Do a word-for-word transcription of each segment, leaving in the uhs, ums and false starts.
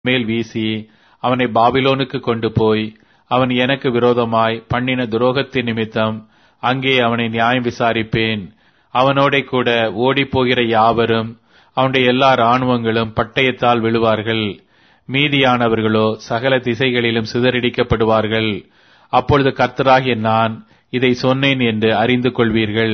மேல் வீசி அவனை பாபிலோனுக்கு கொண்டு போய் அவன் எனக்கு விரோதமாய் பண்ணின துரோகத்தின் நிமித்தம் அங்கே அவனை நியாயம் விசாரிப்பேன். அவனோட கூட ஓடிப்போகிற யாவரும் அவனுடைய எல்லா இராணுவங்களும் பட்டயத்தால் விழுவார்கள். மீதியானவர்களோ சகல திசைகளிலும் சிதறடிக்கப்படுவார்கள். அப்பொழுது கர்த்தராகிய நான் இதை சொன்னேன் என்று அறிந்து கொள்வீர்கள்.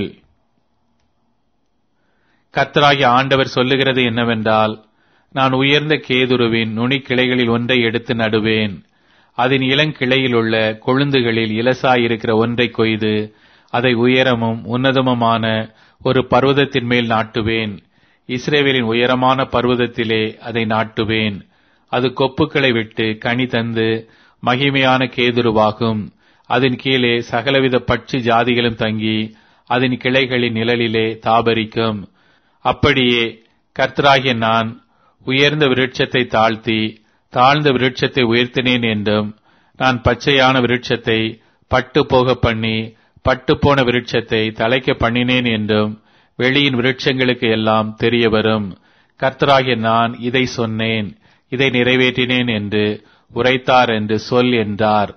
கர்த்தராகிய ஆண்டவர் சொல்லுகிறது என்னவென்றால், நான் உயர்ந்த கேதுருவின் நுனி கிளைகளில் ஒன்றை எடுத்து நடுவேன். அதன் இளங்கிளையில் உள்ள கொழுந்துகளில் இலசாயிருக்கிற ஒன்றை கொய்து அதை உயரமும் உன்னதமுமான ஒரு பர்வதத்தின் மேல் நாட்டுவேன். இஸ்ரவேலின் உயரமான பர்வதத்திலே அதை நாட்டுவேன். அது கொப்புக்களை விட்டு கனி தந்து மகிமையான கேதுருவாகும். அதன் கீழே சகலவித பட்சி ஜாதிகளும் தங்கி அதன் கிளைகளின் நிழலிலே தாபரிக்கும். அப்படியே கர்த்தராகிய நான் உயர்ந்த விருட்சத்தை தாழ்த்தி தாழ்ந்த விருட்சத்தை உயர்த்தினேன் என்றும், நான் பச்சையான விருட்சத்தை பட்டு போக பண்ணி பட்டு போன விருட்சத்தை தலைக்க பண்ணினேன் என்றும் வெளியின் விருட்சங்களுக்கு எல்லாம் தெரிய வரும். கர்த்தராகிய நான் இதை சொன்னேன், இதை நிறைவேற்றினேன் என்று உரைத்தார் என்று சொல் என்றார்.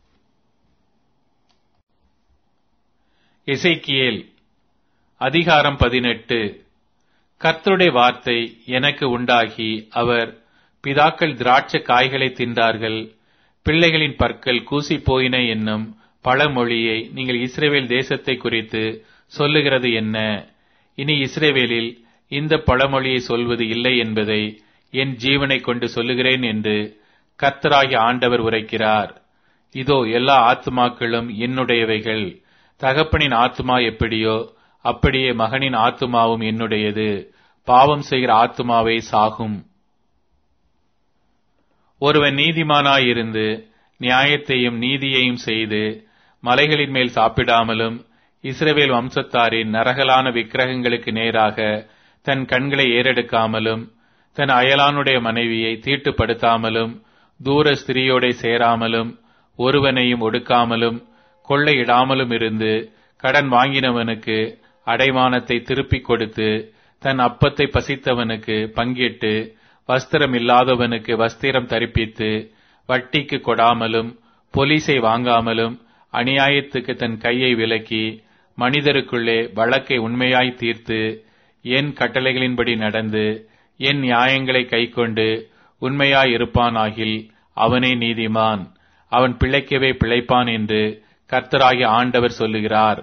எசேக்கியேல் அதிகாரம் பதினெட்டு. கர்த்தருடைய வார்த்தை எனக்கு உண்டாகி, அவர், பிதாக்கள் திராட்சை காய்களை தின்றார்கள், பிள்ளைகளின் பற்கள் கூசி போயின என்னும் பழமொழியை நீங்கள் இஸ்ரவேல் தேசத்தை குறித்து சொல்லுகிறது என்ன? இனி இஸ்ரவேலில் இந்த பழமொழியை சொல்வது இல்லை என்பதை என் ஜீவனை கொண்டு சொல்லுகிறேன் என்று கர்த்தராகிய ஆண்டவர் உரைக்கிறார். இதோ, எல்லா ஆத்துமாக்களும் என்னுடையவைகள். தகப்பனின் ஆத்துமா எப்படியோ அப்படியே மகனின் ஆத்துமாவும் என்னுடையது. பாவம் செய்கிற ஆத்துமாவை சாகும். ஒருவன் நீதிமானாயிருந்து நியாயத்தையும் நீதியையும் செய்து மலைகளின் மேல் சாப்பிடாமலும் இஸ்ரவேல் வம்சத்தாரின் நரகலான விக்கிரகங்களுக்கு நேராக தன் கண்களை ஏறெடுக்காமலும் தன் அயலானுடைய மனைவியை தீட்டுப்படுத்தாமலும் தூர ஸ்திரியோட சேராமலும் ஒருவனையும் ஒடுக்காமலும் கொள்ளையிடாமலும் இருந்து கடன் வாங்கினவனுக்கு அடைமானத்தை திருப்பிக் கொடுத்து தன் அப்பத்தை பசித்தவனுக்கு பங்கிட்டு வஸ்திரம் இல்லாதவனுக்கு வஸ்திரம் தரிப்பித்து வட்டிக்கு கொடாமலும் பொலிசை வாங்காமலும் அநியாயத்துக்கு தன் கையை விலக்கி மனிதருக்குள்ளே வழக்கை உண்மையாய் தீர்த்து என் கட்டளைகளின்படி நடந்து என் நியாயங்களை கைக்கொண்டு உண்மையாயிருப்பானாகில் அவனே நீதிமான், அவன் பிழைக்கவே பிழைப்பான் என்று கர்த்தராகிய ஆண்டவர் சொல்லுகிறார்.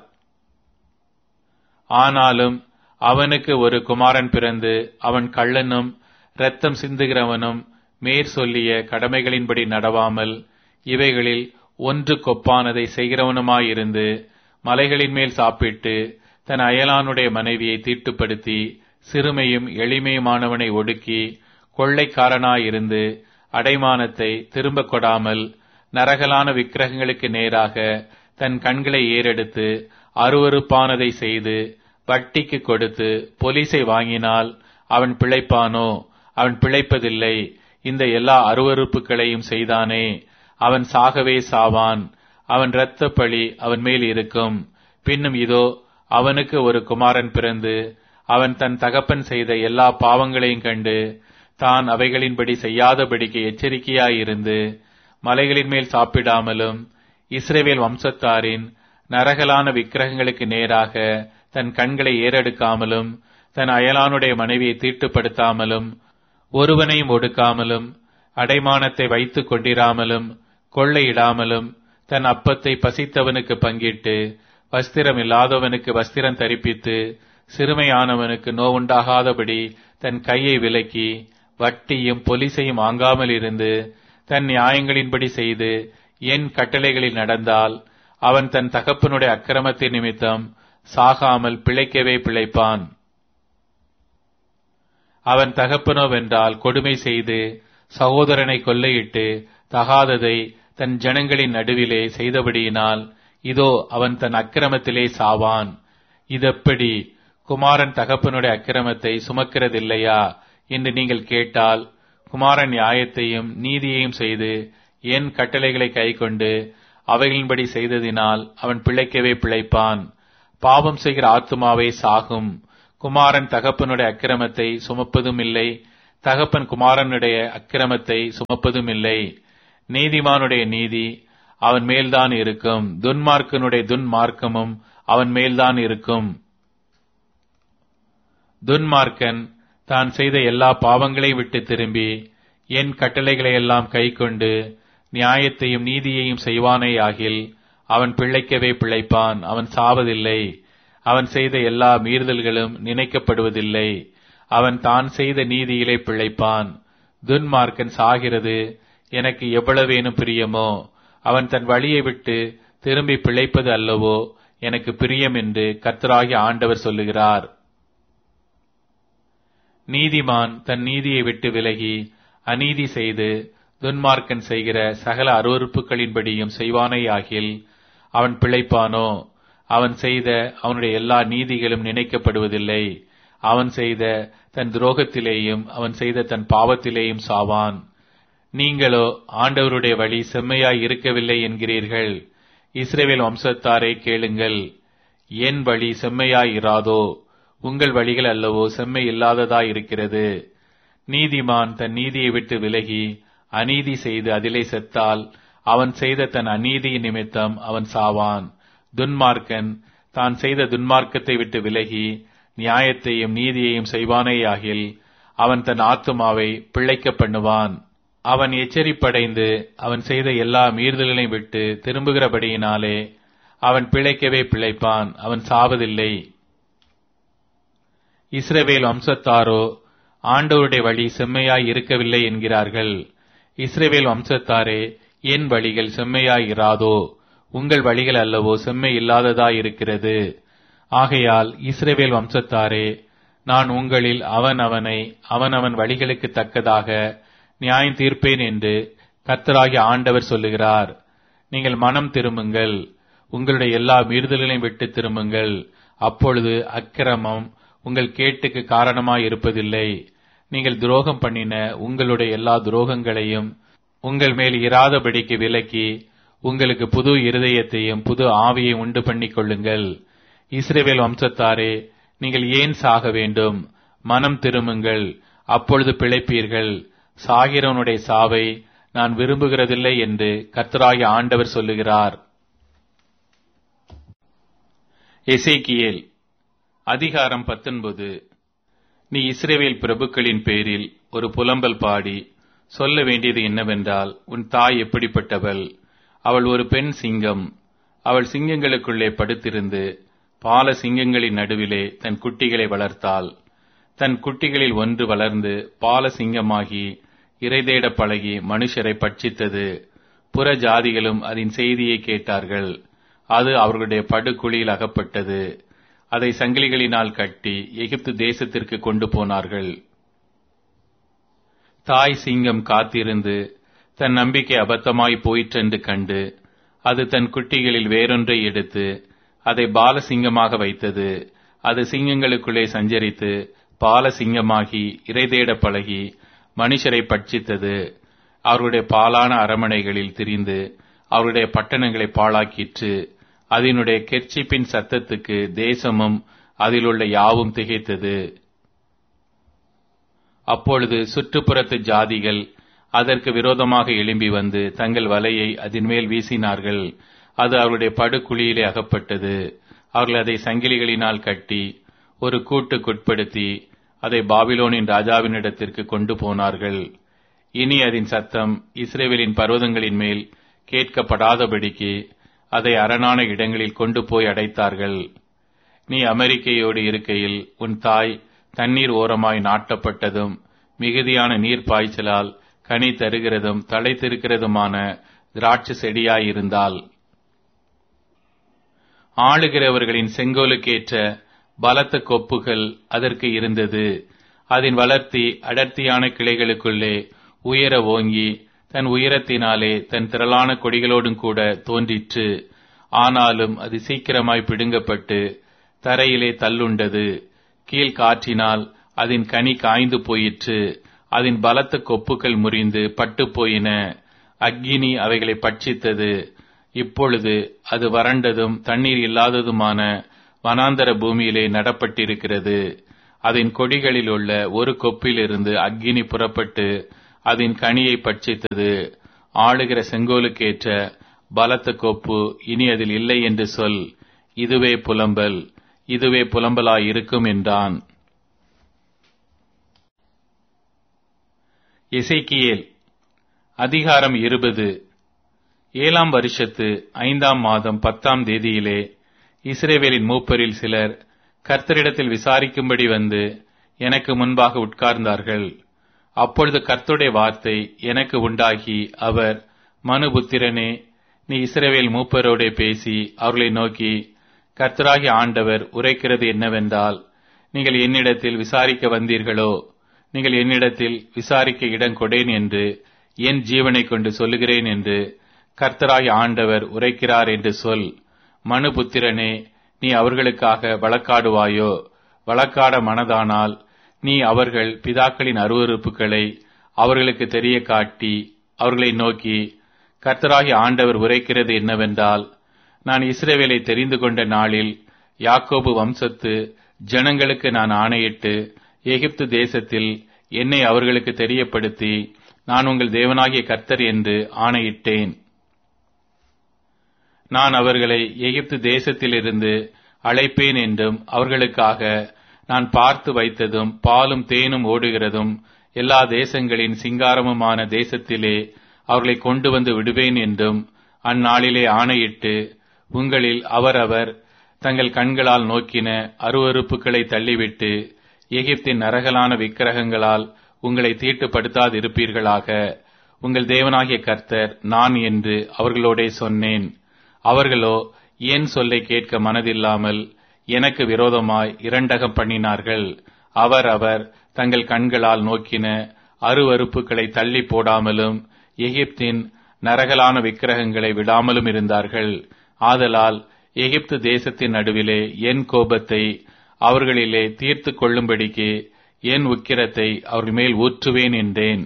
ஆனாலும் அவனுக்கு ஒரு குமாரன் பிறந்து அவன் கள்ளனும் இரத்தம் சிந்துகிறவனும் மேற் சொல்லிய கடமைகளின்படி நடவாமல் இவைகளில் ஒன்று கொப்பானதை செய்கிறவனுமாயிருந்து மலைகளின் மேல் சாப்பிட்டு தன் அயலானுடைய மனைவியை தீட்டுப்படுத்தி சிறுமையும் எளிமையுமானவனை ஒடுக்கி கொள்ளைக்காரனாயிருந்து அடைமானத்தை திரும்ப கொடாமல் நரகலான விக்கிரகங்களுக்கு நேராக தன் கண்களை ஏறெடுத்து அருவருப்பானதை செய்து வட்டிக்கு கொடுத்து பொலிசை வாங்கினால் அவன் பிழைப்பானோ? அவன் பிழைப்பதில்லை. இந்த எல்லா அருவருப்புகளையும் செய்தானே, அவன் சாகவே சாவான். அவன் இரத்த பழி அவன் மேல் இருக்கும். பின்னும் இதோ, அவனுக்கு ஒரு குமாரன் பிறந்து அவன் தன் தகப்பன் செய்த எல்லா பாவங்களையும் கண்டு தான் அவைகளின்படி செய்யாதபடிக்கு எச்சரிக்கையாயிருந்து மலைகளின் மேல் சாப்பிடாமலும் இஸ்ரவேல் வம்சத்தாரின் நரகலான விக்கிரகங்களுக்கு நேராக தன் கண்களை ஏறெடுக்காமலும் தன் அயலானுடைய மனைவியை தீட்டுப்படுத்தாமலும் ஒருவனையும் ஒடுக்காமலும் அடைமானத்தை வைத்துக் கொண்டிராமலும் கொள்ளையிடாமலும் தன் அப்பத்தை பசித்தவனுக்கு பங்கிட்டு வஸ்திரம் இல்லாதவனுக்கு வஸ்திரம் தரிப்பித்து சிறுமையானவனுக்கு நோவுண்டாகாதபடி தன் கையை விலக்கி வட்டியும் பொலிசையும் வாங்காமல் இருந்து தன் நியாயங்களின்படி செய்து என் கட்டளைகளில் நடந்தால் அவன் தன் தகப்பனுடைய அக்கிரமத்தின் நிமித்தம் சாகாமல் பிழைக்கவே பிழைப்பான். அவன் தகப்பனோவென்றால் கொடுமை செய்து சகோதரனை கொள்ளையிட்டு தகாததை தன் ஜனங்களின் நடுவிலே செய்தபடியினால் இதோ அவன் தன் அக்கிரமத்திலே சாவான். இதெப்படி? குமாரன் தகப்பனுடைய அக்கிரமத்தை சுமக்கிறதில்லையா என்று நீங்கள் கேட்டால், குமாரன் நியாயத்தையும் நீதியையும் செய்து என் கட்டளைகளை கைக்கொண்டு அவைகளின்படி செய்ததினால் அவன் பிழைக்கவே பிழைப்பான். பாவம் செய்கிற ஆத்துமாவே சாகும். குமாரன் தகப்பனுடைய அக்கிரமத்தை சுமப்பதும் இல்லை, தகப்பன் குமாரனுடைய அக்கிரமத்தை சுமப்பதும் இல்லை. நீதிமானுடைய நீதி அவன் மேல்தான் இருக்கும், துன்மார்க்கனுடைய துன்மார்க்கமும் அவன் மேல்தான் இருக்கும். துன்மார்க்கன் தான் செய்த எல்லா பாவங்களை விட்டு திரும்பி என் கட்டளைகளை எல்லாம் கைக்கொண்டு நியாயத்தையும் நீதியையும் செய்வானேயாகில் அவன் பிழைக்கவே பிழைப்பான், அவன் சாவதில்லை. அவன் செய்த எல்லா மீறுதல்களும் நினைக்கப்படுவதில்லை. அவன் தான் செய்த நீதியிலே பிழைப்பான். துன்மார்க்கன் சாகிறது எனக்கு எவ்வளவேனும் பிரியமோ, அவன் தன் வழியை விட்டு திரும்பி பிழைப்பது அல்லவோ எனக்கு பிரியம் என்று கர்த்தராகிய ஆண்டவர் சொல்லுகிறார். நீதிமான் தன் நீதியை விட்டு விலகி அநீதி செய்து துன்மார்க்கன் செய்கிற சகல அருவருப்புகளின்படியும் செய்வானேயாகில் அவன் பிழைப்பானோ? அவன் செய்த அவனுடைய எல்லா நீதிகளும் நினைக்கப்படுவதில்லை. அவன் செய்த தன் துரோகத்திலேயும் அவன் செய்த தன் பாவத்திலேயும் சாவான். நீங்களோ ஆண்டவருடைய வழி செம்மையாய் இருக்கவில்லை என்கிறீர்கள். இஸ்ரவேல் வம்சத்தாரே கேளுங்கள், என் வழி செம்மையாய் இராதோ? உங்கள் வழிகள் அல்லவோ செம்மை இல்லாததாய் இருக்கிறது. நீதிமான் தன் நீதியை விட்டு விலகி அநீதி செய்து அதிலே செத்தால் அவன் செய்த தன் அநீதியின் நிமித்தம் அவன் சாவான். துன்மார்க்கன் தான் செய்த துன்மார்க்கத்தை விட்டு விலகி நியாயத்தையும் நீதியையும் செய்வானேயாகில் அவன் தன் ஆத்துமாவை பிழைக்க பண்ணுவான். அவன் எச்சரிப்படைந்து அவன் செய்த எல்லா மீறுதல்களையும் விட்டு திரும்புகிறபடியினாலே அவன் பிழைக்கவே பிழைப்பான், அவன் சாவதில்லை. இஸ்ரவேல் வம்சத்தாரோ ஆண்டவருடைய வழி செம்மையாய் இருக்கவில்லை என்கிறார்கள். இஸ்ரவேல் வம்சத்தாரே, என் வழிகள் செம்மையாய் இராதோ? உங்கள் வழிகள் அல்லவோ செம்மை இல்லாததாய் இருக்கிறது. ஆகையால் இஸ்ரவேல் வம்சத்தாரே, நான் உங்களில் அவன் அவனை அவனவன் வழிகளுக்கு தக்கதாக நியாயம் தீர்ப்பேன் என்று கர்த்தராகிய ஆண்டவர் சொல்லுகிறார். நீங்கள் மனம் திரும்புங்கள், உங்களுடைய எல்லா மீறுதல்களையும் விட்டு திரும்புங்கள். அப்பொழுது அக்கிரமம் உங்கள் கேட்டுக்கு காரணமாய் இருப்பதில்லை. நீங்கள் துரோகம் பண்ணின உங்களுடைய எல்லா துரோகங்களையும் உங்கள் மேல் இராதபடிக்கு விலக்கி உங்களுக்கு புது இருதயத்தையும் புது ஆவியை உண்டு பண்ணிக் கொள்ளுங்கள். இஸ்ரவேல் வம்சத்தாரே, நீங்கள் ஏன் சாக வேண்டும்? மனம் திரும்புங்கள், அப்பொழுது பிழைப்பீர்கள். சாகிறவனுடைய சாவை நான் விரும்புகிறதில்லை என்று கர்த்தராகிய ஆண்டவர் சொல்லுகிறார். எசேக்கியேல் அதிகாரம் பத்தொன்பது. நீ இஸ்ரவேல் பிரபுக்களின் பேரில் ஒரு புலம்பல் பாடி சொல்ல வேண்டியது என்னவென்றால், உன் தாய் எப்படிப்பட்டவள்? அவள் ஒரு பெண் சிங்கம். அவள் சிங்கங்களுக்குள்ளே படுத்திருந்து பால சிங்கங்களின் நடுவிலே தன் குட்டிகளை வளர்த்தாள். தன் குட்டிகளில் ஒன்று வளர்ந்து பால சிங்கமாகி இரைதேட பழகி மனுஷரை பட்சித்தது. புற ஜாதிகளும் அதன் செய்தியை கேட்டார்கள். அது அவர்களுடைய படுகுழியில் அகப்பட்டது. அதை சங்கிலிகளினால் கட்டி எகிப்து தேசத்திற்கு கொண்டு போனார்கள். தாய் சிங்கம் காத்திருந்து தன் நம்பிக்கை அபத்தமாய் போயிற்றென்று கண்டு அது தன் குட்டிகளில் வேறொன்றை எடுத்து அதை பாலசிங்கமாக வைத்தது. அது சிங்கங்களுக்குள்ளே சஞ்சரித்து பாலசிங்கமாகி இரைதேட பழகி மனுஷரை பட்சித்தது. அவர்களுடைய பாலான அரமனைகளில் திரிந்து அவருடைய பட்டணங்களை பாழாக்கிற்று. அதனுடைய கெர்ச்சிப்பின் சத்தத்துக்கு தேசமும் அதிலுள்ள யாவும் திகைத்தது. அப்பொழுது சுற்றுப்புறத்து ஜாதிகள் அதற்கு விரோதமாக எழும்பி வந்து தங்கள் வலையை அதன் மேல் வீசினார்கள். அது அவருடைய படுகுழியிலே அகப்பட்டது. அவர்கள் அதை சங்கிலிகளினால் கட்டி ஒரு கூட்டுக்குட்படுத்தி அதை பாபிலோனின் ராஜாவினிடத்திற்கு கொண்டு போனார்கள். இனி அதன் சத்தம் இஸ்ரவேலின் பர்வதங்களின் மேல் கேட்கப்படாதபடிக்கு அதை அரணான இடங்களில் கொண்டு போய் அடைத்தார்கள். நீ அமெரிக்கையோடு இருக்கையில் உன் தாய் தண்ணீர் ஓரமாய் நாட்டப்பட்டதும் மிகுதியான நீர் பாய்ச்சலால் கனி தருகிறதும் தழைத்திருக்கிறதுமான திராட்சை செடியாயிருந்தால், ஆளுகிறவர்களின் செங்கோலுக்கேற்ற பலத்த கொப்புகள் அதற்கு இருந்தது. அதன் வளர்த்தி அடர்த்தியான கிளைகளுக்குள்ளே உயர ஓங்கி தன் உயரத்தினாலே தன் திரளான கொடிகளோடும் கூட தோன்றிற்று. ஆனாலும் அது சீக்கிரமாய் பிடுங்கப்பட்டு தரையிலே தள்ளுண்டது. கீழ்காற்றினால் அதன் கனி காய்ந்து போயிற்று. அதன் பலத்த கொப்புகள் முறிந்து பட்டு போயின. அக்கினி அவைகளை பட்சித்தது. இப்பொழுது அது வறண்டதும் தண்ணீர் இல்லாததுமான வனாந்தர பூமியிலே நடப்பட்டிருக்கிறது. அதன் கொடிகளில் உள்ள ஒரு கொப்பிலிருந்து அக்கினி புறப்பட்டு அதன் கனியை பட்சித்தது. ஆளுகிற செங்கோலுக்கேற்ற பலத்த கொப்பு இனி அதில் இல்லை என்று சொல். இதுவே புலம்பல், இதுவே புலம்பலாயிருக்கும் என்றான். எசேக்கியேல் அதிகாரம் இருபது. ஏழாம் வருஷத்து ஐந்தாம் மாதம் பத்தாம் தேதியிலே இஸ்ரவேலின் மூப்பரில் சிலர் கர்த்தரிடத்தில் விசாரிக்கும்படி வந்து எனக்கு முன்பாக உட்கார்ந்தார்கள். அப்பொழுது கர்த்தருடைய வார்த்தை எனக்கு உண்டாகி, அவர், மனுபுத்திரனே, நீ இஸ்ரவேல் மூப்பரோடே பேசி அவர்களை நோக்கி, கர்த்தராகிய ஆண்டவர் உரைக்கிறது என்னவென்றால், நீங்கள் என்னிடத்தில் விசாரிக்க வந்தீர்களோ, நீங்கள் என்னிடத்தில் விசாரிக்க இடம் கொடேன் என்று என் ஜீவனை கொண்டு சொல்லுகிறேன் என்று கர்த்தராகிய ஆண்டவர் உரைக்கிறார் என்று சொல். மனுபுத்திரனே, நீ அவர்களுக்காக வழக்காடுவாயோ? வழக்காட மனதானால் நீ அவர்கள் பிதாக்களின் அருவருப்புகளை அவர்களுக்கு தெரிய காட்டி அவர்களை நோக்கி, கர்த்தராகிய ஆண்டவர் உரைக்கிறது என்னவென்றால், நான் இஸ்ரவேலை தெரிந்து கொண்ட நாளில் யாக்கோபு வம்சத்து ஜனங்களுக்கு நான் ஆணையிட்டு எகிப்து தேசத்தில் என்னை அவர்களுக்கு தெரியப்படுத்தி நான் உங்கள் தேவனாகிய கர்த்தர் என்று ஆணையிட்டேன். நான் அவர்களை எகிப்து தேசத்திலிருந்து அழைப்பேன் என்றும் அவர்களுக்காக நான் பார்த்து வைத்ததும் பாலும் தேனும் ஓடுகிறதும் எல்லா தேசங்களின் சிங்காரமுமான தேசத்திலே அவர்களை கொண்டு வந்து விடுவேன் என்றும் அந்நாளிலே ஆணையிட்டு, உங்களில் அவரவர் தங்கள் கண்களால் நோக்கின அருவருப்புகளை தள்ளிவிட்டு எகிப்தின் நரகலான விக்கிரகங்களால் உங்களை தீட்டுப்படுத்தாதிருப்பீர்களாக. உங்கள் தேவனாகிய கர்த்தர் நான் என்று அவர்களோடே சொன்னேன். அவர்களோ என் சொல்லை கேட்க மனதில்லாமல் எனக்கு விரோதமாய் இரண்டகம் பண்ணினார்கள். அவர் அவர் தங்கள் கண்களால் நோக்கின அருவருப்புகளை தள்ளி போடாமலும் எகிப்தின் நரகலான விக்கிரகங்களை விடாமலும் இருந்தார்கள். ஆதலால் எகிப்து தேசத்தின் நடுவிலே என் கோபத்தை அவர்களிலே தீர்த்து கொள்ளும்படிக்கு என் உக்கிரத்தை அவர்கள் மேல் ஊற்றுவேன் என்றேன்.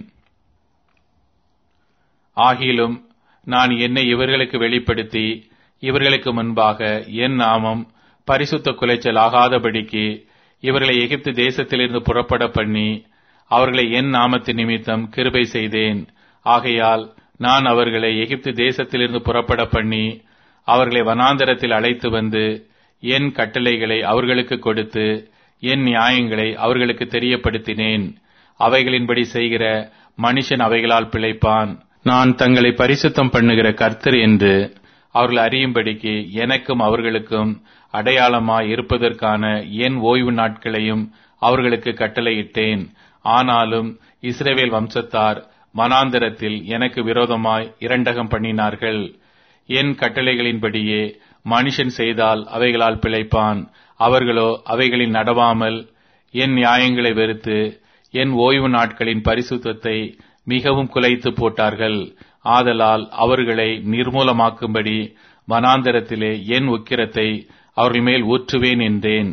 ஆகிலும் நான் என்னை இவர்களுக்கு வெளிப்படுத்தி இவர்களுக்கு முன்பாக என் நாமம் பரிசுத்த குலைச்சல் ஆகாதபடிக்கு இவர்களை எகிப்து தேசத்திலிருந்து புறப்பட பண்ணி அவர்களை என் நாமத்தின் நிமித்தம் கிருபை செய்தேன். ஆகையால் நான் அவர்களை எகிப்து தேசத்திலிருந்து புறப்பட பண்ணி அவர்களை வனாந்தரத்தில் அழைத்து வந்து என் கட்டளைகளை அவர்களுக்கு கொடுத்து என் நியாயங்களை அவர்களுக்கு தெரியப்படுத்தினேன். அவைகளின்படி செய்கிற மனுஷன் அவைகளால் பிழைப்பான். நான் தங்களை பரிசுத்தம் பண்ணுகிற கர்த்தர் என்று அவர்கள் அறியும்படிக்கு எனக்கும் அவர்களுக்கும் அடையாளமாய் இருப்பதற்கான என் ஓய்வு நாட்களையும் அவர்களுக்கு கட்டளையிட்டேன். ஆனாலும் இஸ்ரவேல் வம்சத்தார் வனாந்தரத்தில் எனக்கு விரோதமாய் இரண்டகம் பண்ணினார்கள். என் கட்டளைகளின்படியே மனுஷன் செய்தால் அவைகளால் பிழைப்பான். அவர்களோ அவைகளில் நடவாமல் என் நியாயங்களை வெறுத்து என் ஓய்வு நாட்களின் பரிசுத்தத்தை மிகவும் குலைத்து போட்டார்கள். ஆதலால் அவர்களை நிர்மூலமாக்கும்படி வனாந்தரத்திலே என் உக்கிரத்தை அவர்கள் மேல் ஊற்றுவேன் என்றேன்.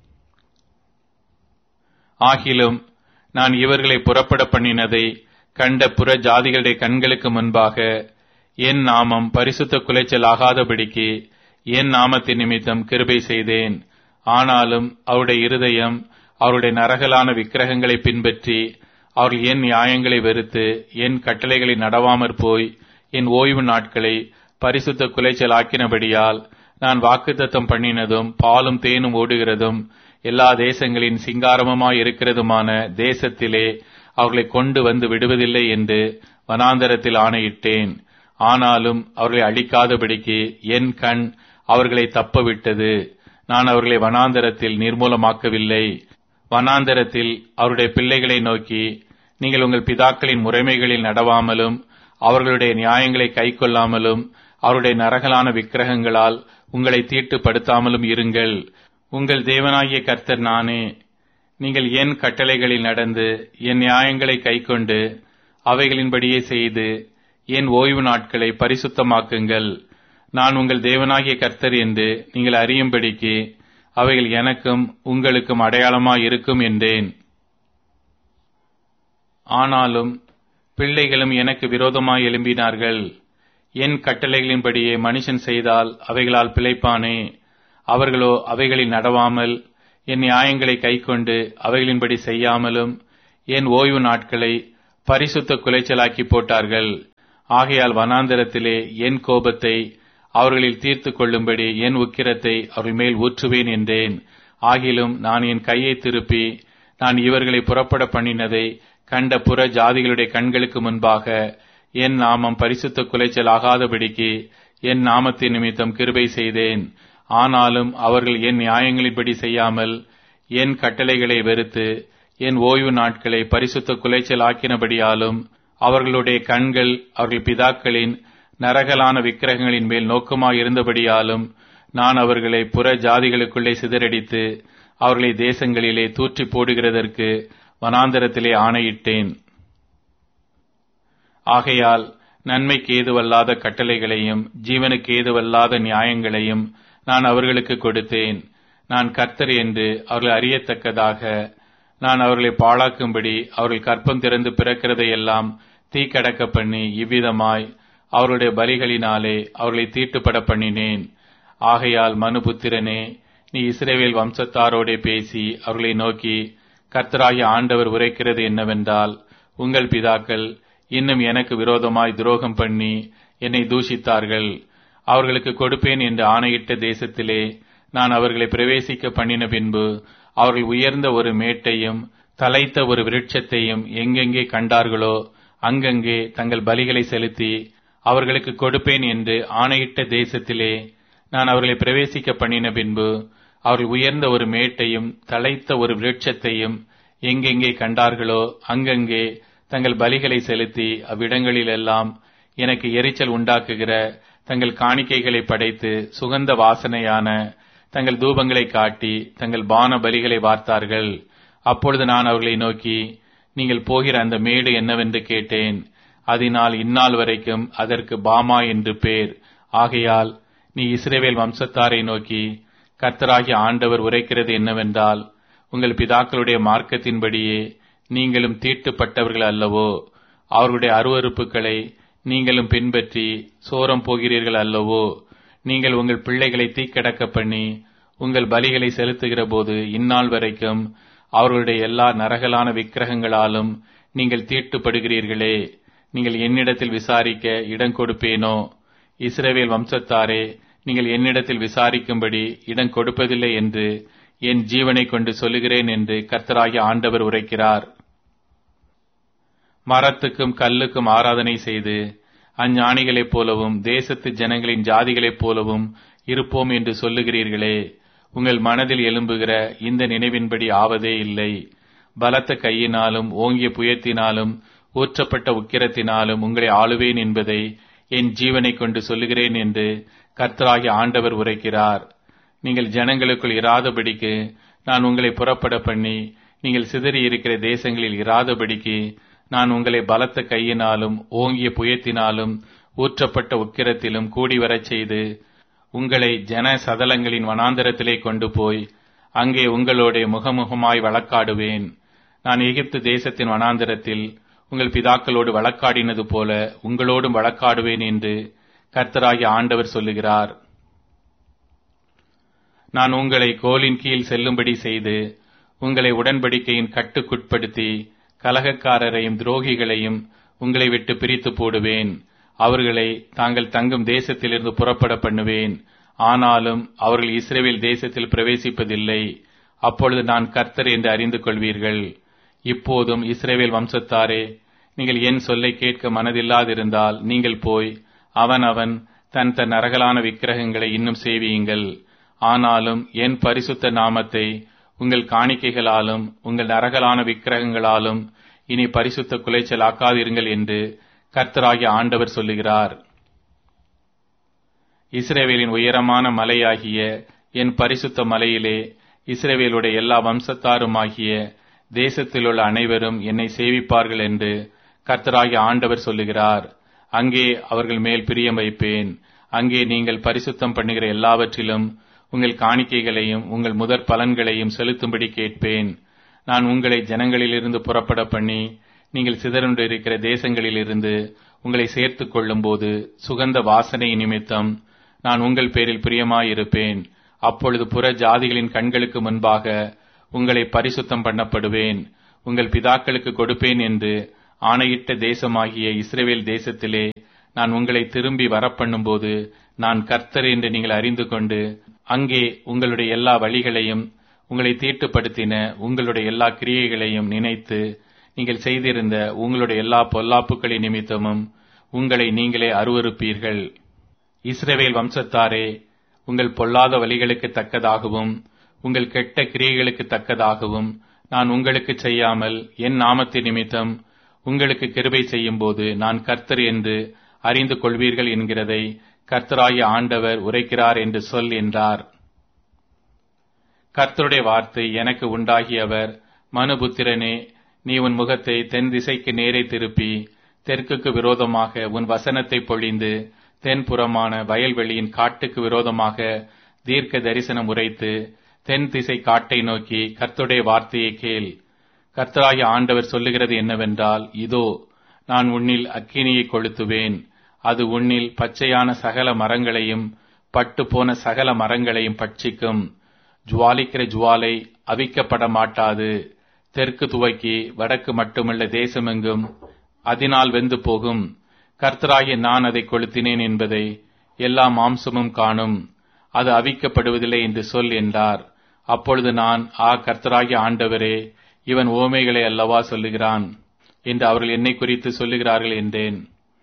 ஆகிலும் நான் இவர்களை புறப்பட பண்ணினதை கண்ட புற ஜாதிகளுடைய கண்களுக்கு முன்பாக என் நாமம் பரிசுத்த குலைச்சல் ஆகாதபடிக்கு என் நாமத்தின் நிமித்தம் கிருபை செய்தேன். ஆனாலும் அவருடைய இருதயம் அவருடைய நரகலான விக்கிரகங்களை பின்பற்றி அவர்கள் என் நியாயங்களை வெறுத்து என் கட்டளைகளை நடவாமற் போய் என் ஓய்வு நாட்களை பரிசுத்த குலைச்சல் ஆக்கினபடியால் நான் வாக்குத்தத்தம் பண்ணினதும் பாலும் தேனும் ஓடுகிறதும் எல்லா தேசங்களின் சிங்காரமுமாய் இருக்கிறதுமான தேசத்திலே அவர்களை கொண்டு வந்து விடுவதில்லை என்று வனாந்தரத்தில் ஆணையிட்டேன். ஆனாலும் அவர்களை அழிக்காதபடிக்கு என் கண் அவர்களை தப்பவிட்டது. நான் அவர்களை வனாந்தரத்தில் நிர்மூலமாக்கவில்லை. வனாந்தரத்தில் அவருடைய பிள்ளைகளை நோக்கி, நீங்கள் உங்கள் பிதாக்களின் முறைமைகளில் நடவாமலும் அவர்களுடைய நியாயங்களை கைக்கொள்ளாமலும் அவருடைய நரகலான விக்கிரகங்களால் உங்களை தீட்டுப்படுத்தாமலும் இருங்கள். உங்கள் தேவனாகிய கர்த்தர் நானே. நீங்கள் என் கட்டளைகளில் நடந்து என் நியாயங்களை கைக்கொண்டு அவைகளின்படியே செய்து என் ஓய்வு நாட்களை பரிசுத்தமாக்குங்கள். நான் உங்கள் தேவனாகிய கர்த்தர் என்று நீங்கள் அறியும்படிக்கு அவைகள் எனக்கும் உங்களுக்கும் அடையாளமாய் இருக்கும் என்றேன். ஆனாலும் பிள்ளைகளும் எனக்கு விரோதமாய் எழும்பினார்கள். என் கட்டளைகளின்படியே மனுஷன் செய்தால் அவைகளால் பிழைப்பானே. அவர்களோ அவைகளில் நடவாமல் என் நியாயங்களை கைக்கொண்டு அவைகளின்படி செய்யாமலும் என் ஓய்வு நாட்களை பரிசுத்த குலைச்சலாக்கி போட்டார்கள். ஆகையால் வனாந்தரத்திலே என் கோபத்தை அவர்களில் தீர்த்து கொள்ளும்படி என் உக்கிரத்தை அவர்கள் மேல் ஊற்றுவேன் என்றேன். ஆகிலும் நான் என் கையை திருப்பி நான் இவர்களை புறப்பட பண்ணினதை கண்ட புற ஜாதிகளுடைய கண்களுக்கு முன்பாக என் நாமம் பரிசுத்த குலைச்சல் ஆகாதபடிக்கு என் நாமத்தின் நிமித்தம் கிருபை செய்தேன். ஆனாலும் அவர்கள் என் நியாயங்களின்படி செய்யாமல் என் கட்டளைகளை வெறுத்து என் ஓய்வு நாட்களை பரிசுத்த குலைச்சல் ஆக்கினபடியாலும் அவர்களுடைய கண்கள் அவர்கள் பிதாக்களின் நரகலான விக்கிரகங்களின் மேல் நோக்கமாயிருந்தபடியாலும் நான் அவர்களை புற ஜாதிகளுக்குள்ளே சிதறடித்து அவர்களை தேசங்களிலே தூற்றி போடுகிறதற்கு வனாந்தரத்திலே ஆணையிட்டேன். ஆகையால் நன்மைக்கு ஏதுவல்லாத கட்டளைகளையும் ஜீவனுக்கு ஏதுவல்லாத நியாயங்களையும் நான் அவர்களுக்கு கொடுத்தேன். நான் கர்த்தர் என்று அவர்கள் அறியத்தக்கதாக நான் அவர்களை பாழாக்கும்படி அவர்கள் கற்பம் திறந்து பிறக்கிறதையெல்லாம் தீக்கடக்க பண்ணி இவ்விதமாய் அவருடைய பலிகளினாலே அவர்களை தீட்டுப்பட பண்ணினேன். ஆகையால் மனுபுத்திரனே, நீ இஸ்ரவேல் வம்சத்தாரோடே பேசி அவர்களை நோக்கி, கர்த்தராகிய ஆண்டவர் உரைக்கிறது என்னவென்றால், உங்கள் பிதாக்கள் இன்னும் எனக்கு விரோதமாய் துரோகம் பண்ணி என்னை தூஷித்தார்கள். அவர்களுக்கு கொடுப்பேன் என்று ஆணையிட்ட தேசத்திலே நான் அவர்களை பிரவேசிக்க பண்ணின பின்பு அவர்கள் உயர்ந்த ஒரு மேட்டையும் தலைத்த ஒரு விருட்சத்தையும் எங்கெங்கே கண்டார்களோ அங்கங்கே தங்கள் பலிகளை செலுத்தி அவர்களுக்கு கொடுப்பேன் என்று ஆணையிட்ட தேசத்திலே நான் அவர்களை பிரவேசிக்க பண்ணின பின்பு அவர்கள் உயர்ந்த ஒரு மேட்டையும் தலைத்த ஒரு விருட்சத்தையும் எங்கெங்கே கண்டார்களோ அங்கங்கே தங்கள் பலிகளை செலுத்தி அவ்விடங்களிலெல்லாம் எனக்கு எரிச்சல் உண்டாக்குகிற தங்கள் காணிக்கைகளை படைத்து சுகந்த வாசனையான தங்கள் தூபங்களை காட்டி தங்கள் பான பலிகளை வார்த்தார்கள். அப்பொழுது நான் அவர்களை நோக்கி, நீங்கள் போகிற அந்த மேடு என்னவென்று கேட்டேன். அதனால் இந்நாள் வரைக்கும் அதற்கு பாமா என்று பேர். ஆகையால் நீ இஸ்ரவேல் வம்சத்தாரை நோக்கி, கர்த்தராகிய ஆண்டவர் உரைக்கிறது என்னவென்றால், உங்கள் பிதாக்களுடைய மார்க்கத்தின்படியே நீங்களும் தீட்டுப்பட்டவர்கள் அல்லவோ? அவர்களுடைய அருவருப்புகளை நீங்களும் பின்பற்றி சோரம் போகிறீர்கள் அல்லவோ? நீங்கள் உங்கள் பிள்ளைகளை தீக்கடக்க பண்ணி உங்கள் பலிகளை செலுத்துகிற போது இந்நாள் வரைக்கும் அவர்களுடைய எல்லா நரகலான விக்கிரகங்களாலும் நீங்கள் தீட்டுப்படுகிறீர்களே. நீங்கள் என்னிடத்தில் விசாரிக்க இடம் கொடுப்பேனோ? இஸ்ரவேல் வம்சத்தாரே, நீங்கள் என்னிடத்தில் விசாரிக்கும்படி இடம் கொடுப்பதில்லை என்று என் ஜீவனை கொண்டு சொல்லுகிறேன் என்று கர்த்தராகிய ஆண்டவர் உரைக்கிறார். மரத்துக்கும் கல்லுக்கும் ஆராதனை செய்து அஞ்ஞானிகளைப் போலவும் தேசத்து ஜனங்களின் ஜாதிகளைப் போலவும் இருப்போம் என்று சொல்லுகிறீர்களே. உங்கள் மனதில் எழும்புகிற இந்த நினைவின்படி ஆவதே இல்லை. பலத்த கையினாலும் ஓங்கிய புயத்தினாலும் ஊற்றப்பட்ட உக்கிரத்தினாலும் உங்களை ஆளுவேன் என்பதை என் ஜீவனை கொண்டு சொல்லுகிறேன் என்று கர்த்தராகிய ஆண்டவர் உரைக்கிறார். நீங்கள் ஜனங்களுக்குள் இராதபடிக்கு நான் உங்களை புறப்பட பண்ணி நீங்கள் சிதறி இருக்கிற தேசங்களில் இராதபடிக்கு நான் உங்களை பலத்த கையினாலும் ஓங்கிய புயத்தினாலும் ஊற்றப்பட்ட உக்கிரத்திலும் கூடி வரச் செய்து உங்களை ஜன சதலங்களின் வனாந்தரத்திலே கொண்டு போய் அங்கே உங்களோட முகமுகமாய் வழக்காடுவேன். நான் எகிப்து தேசத்தின் வனாந்தரத்தில் உங்கள் பிதாக்களோடு வழக்காடினது போல உங்களோடும் வழக்காடுவேன் என்று கர்த்தராகிய ஆண்டவர் சொல்லுகிறார். நான் உங்களை கோலின் கீழ் செல்லும்படி செய்து உங்களை உடன்படிக்கையின் கட்டுக்குட்படுத்தி கலகக்காரரையும் துரோகிகளையும் உங்களை விட்டு பிரித்து போடுவேன். அவர்களை தாங்கள் தங்கும் தேசத்திலிருந்து புறப்பட பண்ணுவேன். ஆனாலும் அவர்கள் இஸ்ரவேல் தேசத்தில் பிரவேசிப்பதில்லை. அப்பொழுது நான் கர்த்தர் என்று அறிந்து கொள்வீர்கள். இப்போதும் இஸ்ரவேல் வம்சத்தாரே, நீங்கள் என் சொல்லை கேட்க மனதில்லாதிருந்தால் நீங்கள் போய் அவன் அவன் தன் தன் நரகலான விக்கிரகங்களை இன்னும் சேவியுங்கள். ஆனாலும் என் பரிசுத்த நாமத்தை உங்கள் காணிக்கைகளாலும் உங்கள் நரகலான விக்கிரகங்களாலும் இனி பரிசுத்த குலைச்சல் ஆக்காதிருங்கள் என்று கர்த்தராகிய ஆண்டவர் சொல்லுகிறார். இஸ்ரவேலின் உயரமான மலையாகிய என் பரிசுத்த மலையிலே இஸ்ரவேலுடைய எல்லா வம்சத்தாருமாகிய தேசத்திலுள்ள அனைவரும் என்னை சேவிப்பார்கள் என்று கர்த்தராகிய ஆண்டவர் சொல்லுகிறார். அங்கே அவர்கள் மேல் பிரியம் வைப்பேன். அங்கே நீங்கள் பரிசுத்தம் பண்ணுகிற எல்லாவற்றிலும் உங்கள் காணிக்கைகளையும் உங்கள் முதற் பலன்களையும் செலுத்தும்படி கேட்பேன். நான் உங்களை ஜனங்களிலிருந்து புறப்பட பண்ணி நீங்கள் சிதறுண்டு இருக்கிற தேசங்களிலிருந்து உங்களை சேர்த்துக் கொள்ளும் போது சுகந்த வாசனை நிமித்தம் நான் உங்கள் பேரில் பிரியமாயிருப்பேன். அப்பொழுது புற ஜாதிகளின் கண்களுக்கு முன்பாக உங்களை பரிசுத்தம் பண்ணப்படுவேன். உங்கள் பிதாக்களுக்கு கொடுப்பேன் என்று ஆணையிட்ட தேசமாகிய இஸ்ரவேல் தேசத்திலே நான் உங்களை திரும்பி வரப்பண்ணும்போது நான் கர்த்தர் என்று நீங்கள் அறிந்து கொண்டு அங்கே உங்களுடைய எல்லா வழிகளையும் உங்களை தீட்டுப்படுத்தின உங்களுடைய எல்லா கிரியைகளையும் நினைத்து நீங்கள் செய்திருந்த உங்களுடைய எல்லா பொல்லாப்புக்களின் நிமித்தமும் உங்களை நீங்களே அருவருப்பீர்கள். இஸ்ரவேல் வம்சத்தாரே, உங்கள் பொல்லாத வழிகளுக்கு தக்கதாகவும் உங்கள் கெட்ட கிரியைகளுக்கு தக்கதாகவும் நான் உங்களுக்கு செய்யாமல் என் நாமத்தின் நிமித்தம் உங்களுக்கு கிருபை செய்யும் போது நான் கர்த்தர் என்று அறிந்து கொள்வீர்கள் என்கிறதை கர்த்தராகிய ஆண்டவர் உரைக்கிறார் என்று சொல் என்றார். கர்த்தருடைய வார்த்தை எனக்கு உண்டாகியவர், மனுபுத்திரனே, நீ உன் முகத்தை தென் திசைக்கு நேரே திருப்பி தெற்குக்கு விரோதமாக உன் வசனத்தை பொழிந்து தென்புறமான வயல்வெளியின் காட்டுக்கு விரோதமாக தீர்க்க தரிசனம் உரைத்து தென் திசை காட்டை நோக்கி கர்த்தருடைய வார்த்தையை கேள். கர்த்தராகிய ஆண்டவர் சொல்லுகிறது என்னவென்றால், இதோ நான் உன்னில் அக்கினியை கொளுத்துவேன். அது உன்னில் பச்சையான சகல மரங்களையும் பட்டு போன சகல மரங்களையும் பட்சிக்கும். ஜுவாலிக்கிற ஜுவாலை அவிக்கப்பட மாட்டாது. தெற்கு துவக்கி வடக்கு மட்டுமல்ல தேசமெங்கும் அதனால் வெந்து போகும். கர்த்தராகிய நான் அதை கொளுத்தினேன் என்பதை எல்லா மாம்சமும் காணும். அது அவிக்கப்படுவதில்லை என்று சொல் என்றார். அப்பொழுது நான், ஆ கர்த்தராகிய ஆண்டவரே, இவன் ஓமைகளை அல்லவா சொல்லுகிறான் என்று அவர்கள் என்னை குறித்து சொல்லுகிறார்கள் என்றேன்.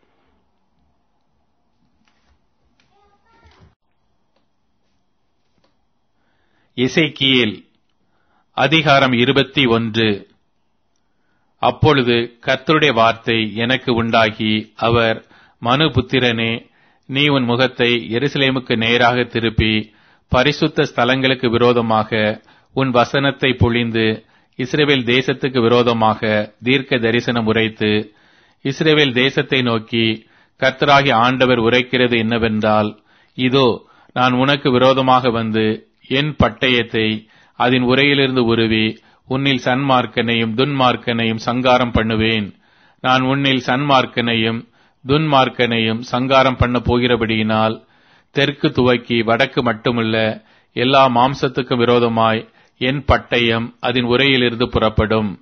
எசேக்கியேல் அதிகாரம் இருபத்தி ஒன்று. அப்பொழுது கர்த்தருடைய வார்த்தை எனக்கு உண்டாகி, அவர், மனுபுத்திரனே, நீ உன் முகத்தை எருசலேமுக்கு நேராக திருப்பி பரிசுத்த ஸ்தலங்களுக்கு விரோதமாக உன் வசனத்தை பொழிந்து இஸ்ரவேல் தேசத்துக்கு விரோதமாக தீர்க்க தரிசனம் உரைத்து இஸ்ரவேல் தேசத்தை நோக்கி கர்த்தராகிய ஆண்டவர் உரைக்கிறது என்னவென்றால், இதோ நான் உனக்கு விரோதமாக வந்து என் பட்டயத்தை அதன் உரையிலிருந்து உருவி உன்னில் சன்மார்க்கனையும் துன்மார்க்கனையும் சங்காரம் பண்ணுவேன். நான் உன்னில் சன்மார்க்கனையும் துன்மார்க்கனையும் சங்காரம் பண்ண போகிறபடியினால் தெற்கு துவக்கி வடக்கு மட்டுமல்ல எல்லா மாம்சத்துக்கும் விரோதமாய் என் பட்டயம் அதன் உரையிலிருந்து புறப்படும்.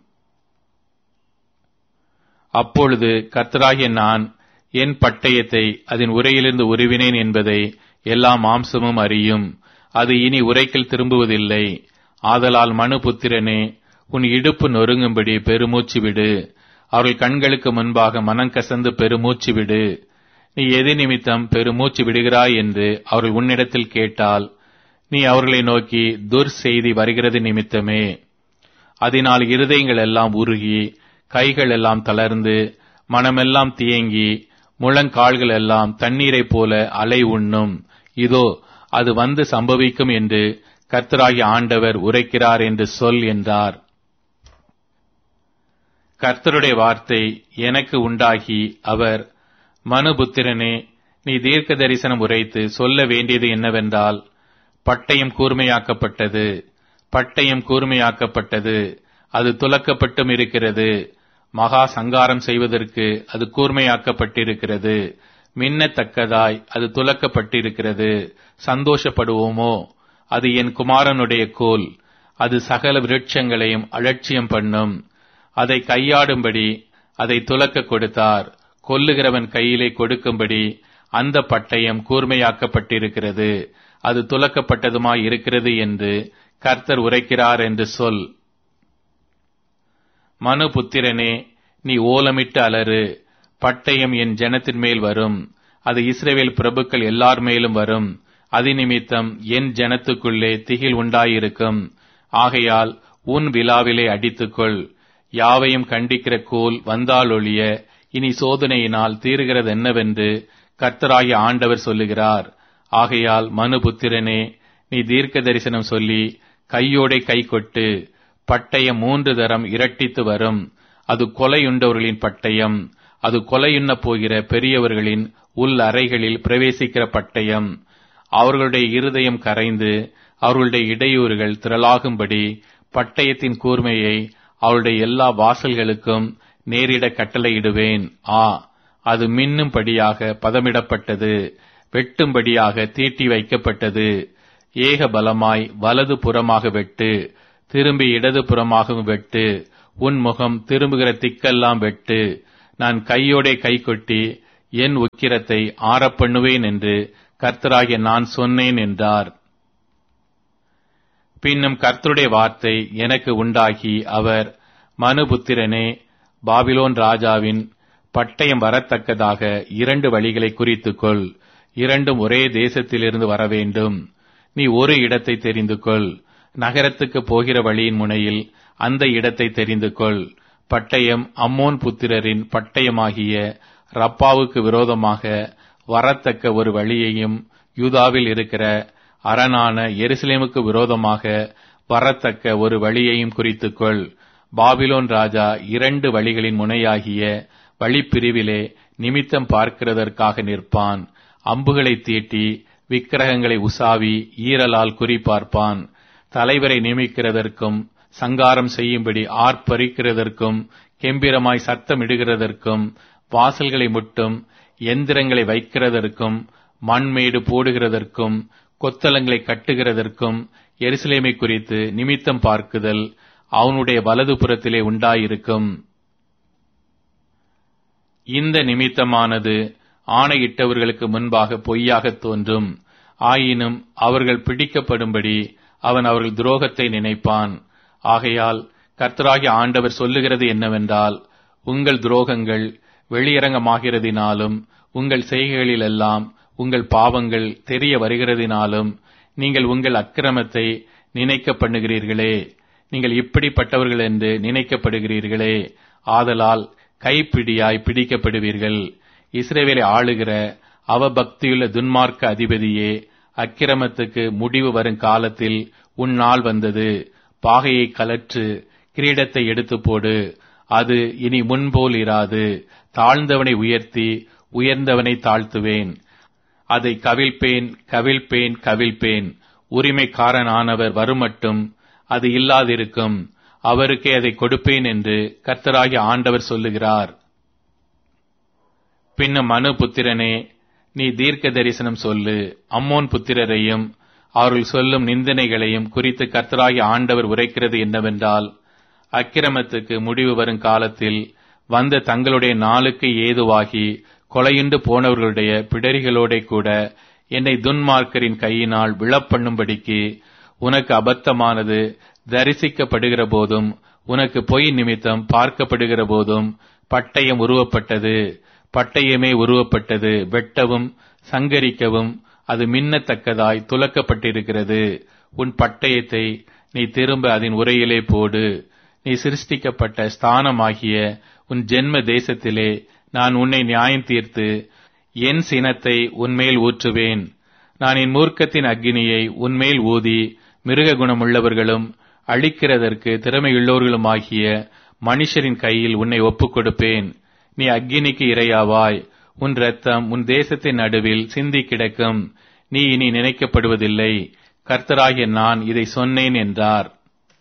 அப்பொழுது கர்த்தராகிய நான் என் பட்டயத்தை அதன் உரையிலிருந்து உருவினேன் என்பதை எல்லா மாம்சமும் அறியும். அது இனி உரைக்கில் திரும்புவதில்லை. ஆதலால் மனுபுத்திரனே, உன் இடுப்பு நொறுங்கும்படி பெருமூச்சு விடு. அவர்கள் கண்களுக்கு முன்பாக மனங்கசந்து பெருமூச்சு விடு. நீ எது நிமித்தம் பெருமூச்சு விடுகிறாய் என்று அவர்கள் உன்னிடத்தில் கேட்டால், நீ அவர்களை நோக்கி, துர் செய்தி வருகிறது நிமித்தமே. அதனால் இருதயங்கள் எல்லாம் உருகி கைகள் எல்லாம் தளர்ந்து மனமெல்லாம் தியங்கி முழங்கால்கள் எல்லாம் தண்ணீரைப் போல அலை உண்ணும். இதோ அது வந்து சம்பவிக்கும் என்று கர்த்தராகிய ஆண்டவர் உரைக்கிறார் என்று சொல் என்றார். கர்த்தருடைய வார்த்தை எனக்கு உண்டாகி, அவர், மனுபுத்திரனே, நீ தீர்க்க தரிசனம் உரைத்து சொல்ல வேண்டியது என்னவென்றால், பட்டயம் கூர்மையாக்கப்பட்டது, பட்டயம் கூர்மையாக்கப்பட்டது, அது துலக்கப்பட்டும் இருக்கிறது. மகா சங்காரம் செய்வதற்கு அது கூர்மையாக்கப்பட்டிருக்கிறது. மின்னத்தக்கதாய் அது துலக்கப்பட்டிருக்கிறது. சந்தோஷப்படுவோமோ? அது என் குமாரனுடைய கோல். அது சகல விருட்சங்களையும் அலட்சியம் பண்ணும். அதை கையாடும்படி அதை துலக்க கொடுத்தார். கொல்லுகிறவன் கையிலே கொடுக்கும்படி அந்த பட்டயம் கூர்மையாக்கப்பட்டிருக்கிறது. அது துலக்கப்பட்டதுமாய் இருக்கிறது என்று கர்த்தர் உரைக்கிறார் என்று சொல். மனுபுத்திரனே, நீ ஓலமிட்டு அலறு. பட்டயம் என் ஜனத்தின் மேல் வரும். அது இஸ்ரவேல் பிரபுக்கள் எல்லார் மேலும் வரும். அதிநிமித்தம் என் ஜனத்துக்குள்ளே திகில் உண்டாயிருக்கும். ஆகையால் உன் விலாவிலே அடித்துக்கொள். யாவையும் கண்டிக்கிற கோல் வந்தாலொழிய இனி சோதனையினால் தீருகிறது என்னவென்று கர்த்தராகிய ஆண்டவர் சொல்லுகிறார். ஆகையால் மனுபுத்திரனே, நீ தீர்க்க தரிசனம் சொல்லி கையோடே கை கொட்டு. பட்டயம் மூன்று தரம் இரட்டித்து வரும். அது கொலையுண்டவர்களின் பட்டயம். அது கொலையுண்ண போகிற பெரியவர்களின் உள் அறைகளில் பிரவேசிக்கிற பட்டயம். அவர்களுடைய இருதயம் கரைந்து அவர்களுடைய இடையூறுகள் திரளாகும்படி பட்டயத்தின் கூர்மையை அவருடைய எல்லா வாசல்களுக்கும் நேரிட கட்டளையிடுவேன். ஆ, அது மின்னும்படியாக பதமிடப்பட்டது, வெட்டும்படியாக தீட்டி வைக்கப்பட்டது. ஏக பலமாய் வலது புறமாக வெட்டு, திரும்பி இடது புறமாகவும் வெட்டு, உன் முகம் திரும்புகிற திக்கெல்லாம் வெட்டு. நான் கையோடே கை கொட்டி என் உக்கிரத்தை ஆறப்பண்ணுவேன் என்று கர்த்தராகிய நான் சொன்னேன் என்றார். பின்னும் கர்த்தருடைய வார்த்தை எனக்கு உண்டாகி அவர், மனுபுத்திரனே, பாபிலோன் ராஜாவின் பட்டயம் வரத்தக்கதாக இரண்டு வழிகளை குறித்துக்கொள். இரண்டும் ஒரே தேசத்திலிருந்து வரவேண்டும். நீ ஒரு இடத்தை தெரிந்து கொள். நகரத்துக்கு போகிற வழியின் முனையில் அந்த இடத்தை தெரிந்து கொள். பட்டயம் அம்மோன் புத்திரரின் பட்டயமாகிய ரப்பாவுக்கு விரோதமாக வரத்தக்க ஒரு வழியையும், யூதாவில் இருக்கிற அரணான எருசலேமுக்கு விரோதமாக வரத்தக்க ஒரு வழியையும் குறித்துக்கொள். பாபிலோன் ராஜா இரண்டு வழிகளின் முனையாகிய வழிப்பிரிவிலே நிமித்தம் பார்க்கிறதற்காக நிற்பான். அம்புகளை தீட்டி விக்கிரகங்களை உசாவி ஈரலால் குறிப்பார்ப்பான். தலைவரை நியமிக்கிறதற்கும் சங்காரம் செய்யும்படி ஆர்ப்பரிக்கிறதற்கும் கெம்பிரமாய் சத்தமிடுகிறதற்கும் வாசல்களை முட்டும் எந்திரங்களை வைக்கிறதற்கும் மண்மேடு போடுகிறதற்கும் கொத்தளங்களை கட்டுகிறதற்கும் எருசலேமை குறித்து நிமித்தம் பார்க்குதல் அவனுடைய வலது புறத்திலே உண்டாயிருக்கும். இந்த நிமித்தமானது ஆணையிட்டவர்களுக்கு முன்பாக பொய்யாக தோன்றும். ஆயினும் அவர்கள் பிடிக்கப்படும்படி அவன் அவர்கள் துரோகத்தை நினைப்பான். ஆகையால் கர்த்தராகிய ஆண்டவர் சொல்லுகிறது என்னவென்றால், உங்கள் துரோகங்கள் வெளியரங்கமாகிறதினாலும் உங்கள் செய்கைகளிலெல்லாம் உங்கள் பாவங்கள் தெரிய வருகிறதினாலும் நீங்கள் உங்கள் அக்கிரமத்தை நினைக்க பண்ணுகிறீர்களே. நீங்கள் இப்படிப்பட்டவர்கள் என்று நினைக்கப்படுகிறீர்களே. ஆதலால் கைப்பிடியாய் பிடிக்கப்படுவீர்கள். இஸ்ரவேலை ஆளுகிற அவபக்தியுள்ள துன்மார்க்க அதிபதியே, அக்கிரமத்துக்கு முடிவு வரும் காலத்தில் உன் நாள் வந்தது. பாகையை கலற்று, கிரீடத்தை எடுத்து போடு. அது இனி முன்போல் இராது. தாழ்ந்தவனை உயர்த்தி உயர்ந்தவனை தாழ்த்துவேன். அதை கவிழ்ப்பேன், கவிழ்ப்பேன், கவிழ்ப்பேன். உரிமைக்காரனானவர் வருமட்டும் அது இல்லாதிருக்கும். அவருக்கே அதை கொடுப்பேன் என்று கர்த்தராகிய ஆண்டவர் சொல்லுகிறார். பின்னும் மனு புத்திரனே, நீ தீர்க்க தரிசனம் சொல்லு. அம்மோன் புத்திரரையும் அவர்கள் சொல்லும் நிந்தனைகளையும் குறித்து கர்த்தராகிய ஆண்டவர் உரைக்கிறது என்னவென்றால், அக்கிரமத்துக்கு முடிவு வரும் காலத்தில் வந்த தங்களுடைய நாளுக்கு ஏதுவாகி கொலையுண்டு போனவர்களுடைய பிடரிகளோட கூட என்னை துன்மார்க்கரின் கையினால் விழப்பண்ணும்படிக்கு உனக்கு அபத்தமானது தரிசிக்கப்படுகிற போதும் உனக்கு பொய் நிமித்தம் பார்க்கப்படுகிற போதும் பட்டயம் உருவப்பட்டது. பட்டயமே உருவப்பட்டது. வெட்டவும் சங்கரிக்கவும் அது மின்னத்தக்கதாய் துலக்கப்பட்டிருக்கிறது. உன் பட்டயத்தை நீ திரும்ப அதன் உரையிலே போடு. நீ சிருஷ்டிக்கப்பட்ட ஸ்தானமாகிய உன் ஜென்ம தேசத்திலே நான் உன்னை நியாயம் தீர்த்து என் சினத்தை உன்மேல் ஊற்றுவேன். நான் என் மூர்க்கத்தின் அக்கினியை உன்மேல் ஊதி மிருக குணமுள்ளவர்களும் அழிக்கிறதற்கு திறமையுள்ளவர்களுமாகிய மனுஷரின் கையில் உன்னை ஒப்புக் கொடுப்பேன். நீ அக்கினிக்கு இரையாவாய். உன் இரத்தம் உன் தேசத்தின் நடுவில் சிந்தி கிடக்கும். நீ இனி நினைக்கப்படுவதில்லை. கர்த்தராகிய நான் இதை சொன்னேன் என்றார்.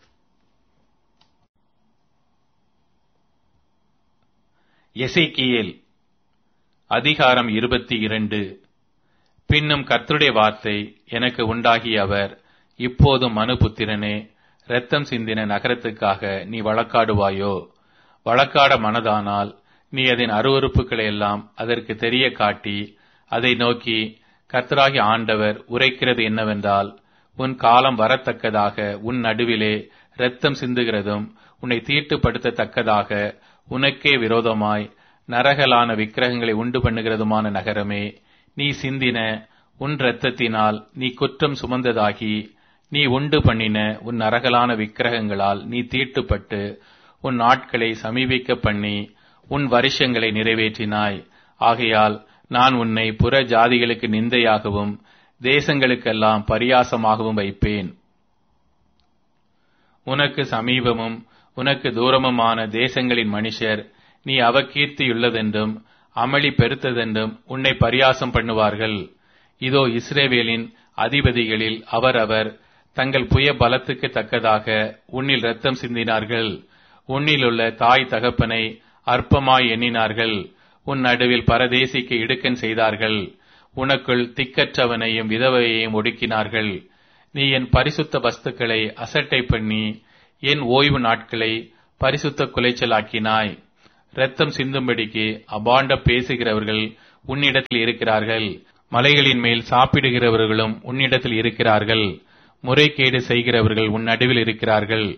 எசேக்கியேல் அதிகாரம் இருபத்தி இரண்டு. பின்னும் கர்த்தருடைய வார்த்தை எனக்கு உண்டாகிய அவர், இப்போதும் மனுபுத்திரனே, இரத்தம் சிந்தின நகரத்துக்காக நீ வழக்காடுவாயோ? வழக்காட மனதானால் நீ அதன் அருவருப்புகளை எல்லாம் அதற்கு தெரிய காட்டி அதை நோக்கி, கர்த்தராகிய ஆண்டவர் உரைக்கிறது என்னவென்றால், உன் காலம் வரத்தக்கதாக உன் நடுவிலே இரத்தம் சிந்துகிறதும் உன்னை தீட்டுப்படுத்தத்தக்கதாக உனக்கே விரோதமாய் நரகலான விக்கிரகங்களை உண்டு பண்ணுகிறதுமான நகரமே, நீ சிந்தின உன் இரத்தத்தினால் நீ குற்றம் சுமந்ததாகி நீ உண்டு பண்ணின உன் நரகலான விக்கிரகங்களால் நீ தீட்டுப்பட்டு உன் நாட்களை சமீபிக்க பண்ணி உன் வருஷங்களை நிறைவேற்றினாய். ஆகையால் நான் உன்னை புற ஜாதிகளுக்கு நிந்தையாகவும் தேசங்களுக்கெல்லாம் பரியாசமாகவும் வைப்பேன். உனக்கு சமீபமும் உனக்கு தூரமுமான தேசங்களின் மனுஷர் நீ அவகீர்த்தியுள்ளதென்றும் அமளி பெருத்ததென்றும் உன்னை பரியாசம் பண்ணுவார்கள். இதோ, இஸ்ரவேலின் அதிபதிகளில் அவரவர் தங்கள் புய பலத்துக்கு தக்கதாக உன்னில் இரத்தம் சிந்தினார்கள். உன்னிலுள்ள தாய் தகப்பனை அற்பமாய் எண்ணினார்கள். உன் நடுவில் பரதேசிக்கு இடுக்கன் செய்தார்கள். உனக்குள் திக்கற்றவனையும் விதவையையும் ஒடுக்கினார்கள். நீ என் பரிசுத்த வஸ்துக்களை அசட்டை பண்ணி என் ஓய்வு நாட்களை பரிசுத்த குலைச்சலாக்கினாய். இரத்தம் சிந்தும்படிக்கு அபாண்டம் பேசுகிறவர்கள் உன்னிடத்தில் இருக்கிறார்கள். மலைகளின் மேல் சாப்பிடுகிறவர்களும் உன்னிடத்தில் இருக்கிறார்கள். முறைகேடு செய்கிறவர்கள் உன் நடுவில் இருக்கிறார்கள்.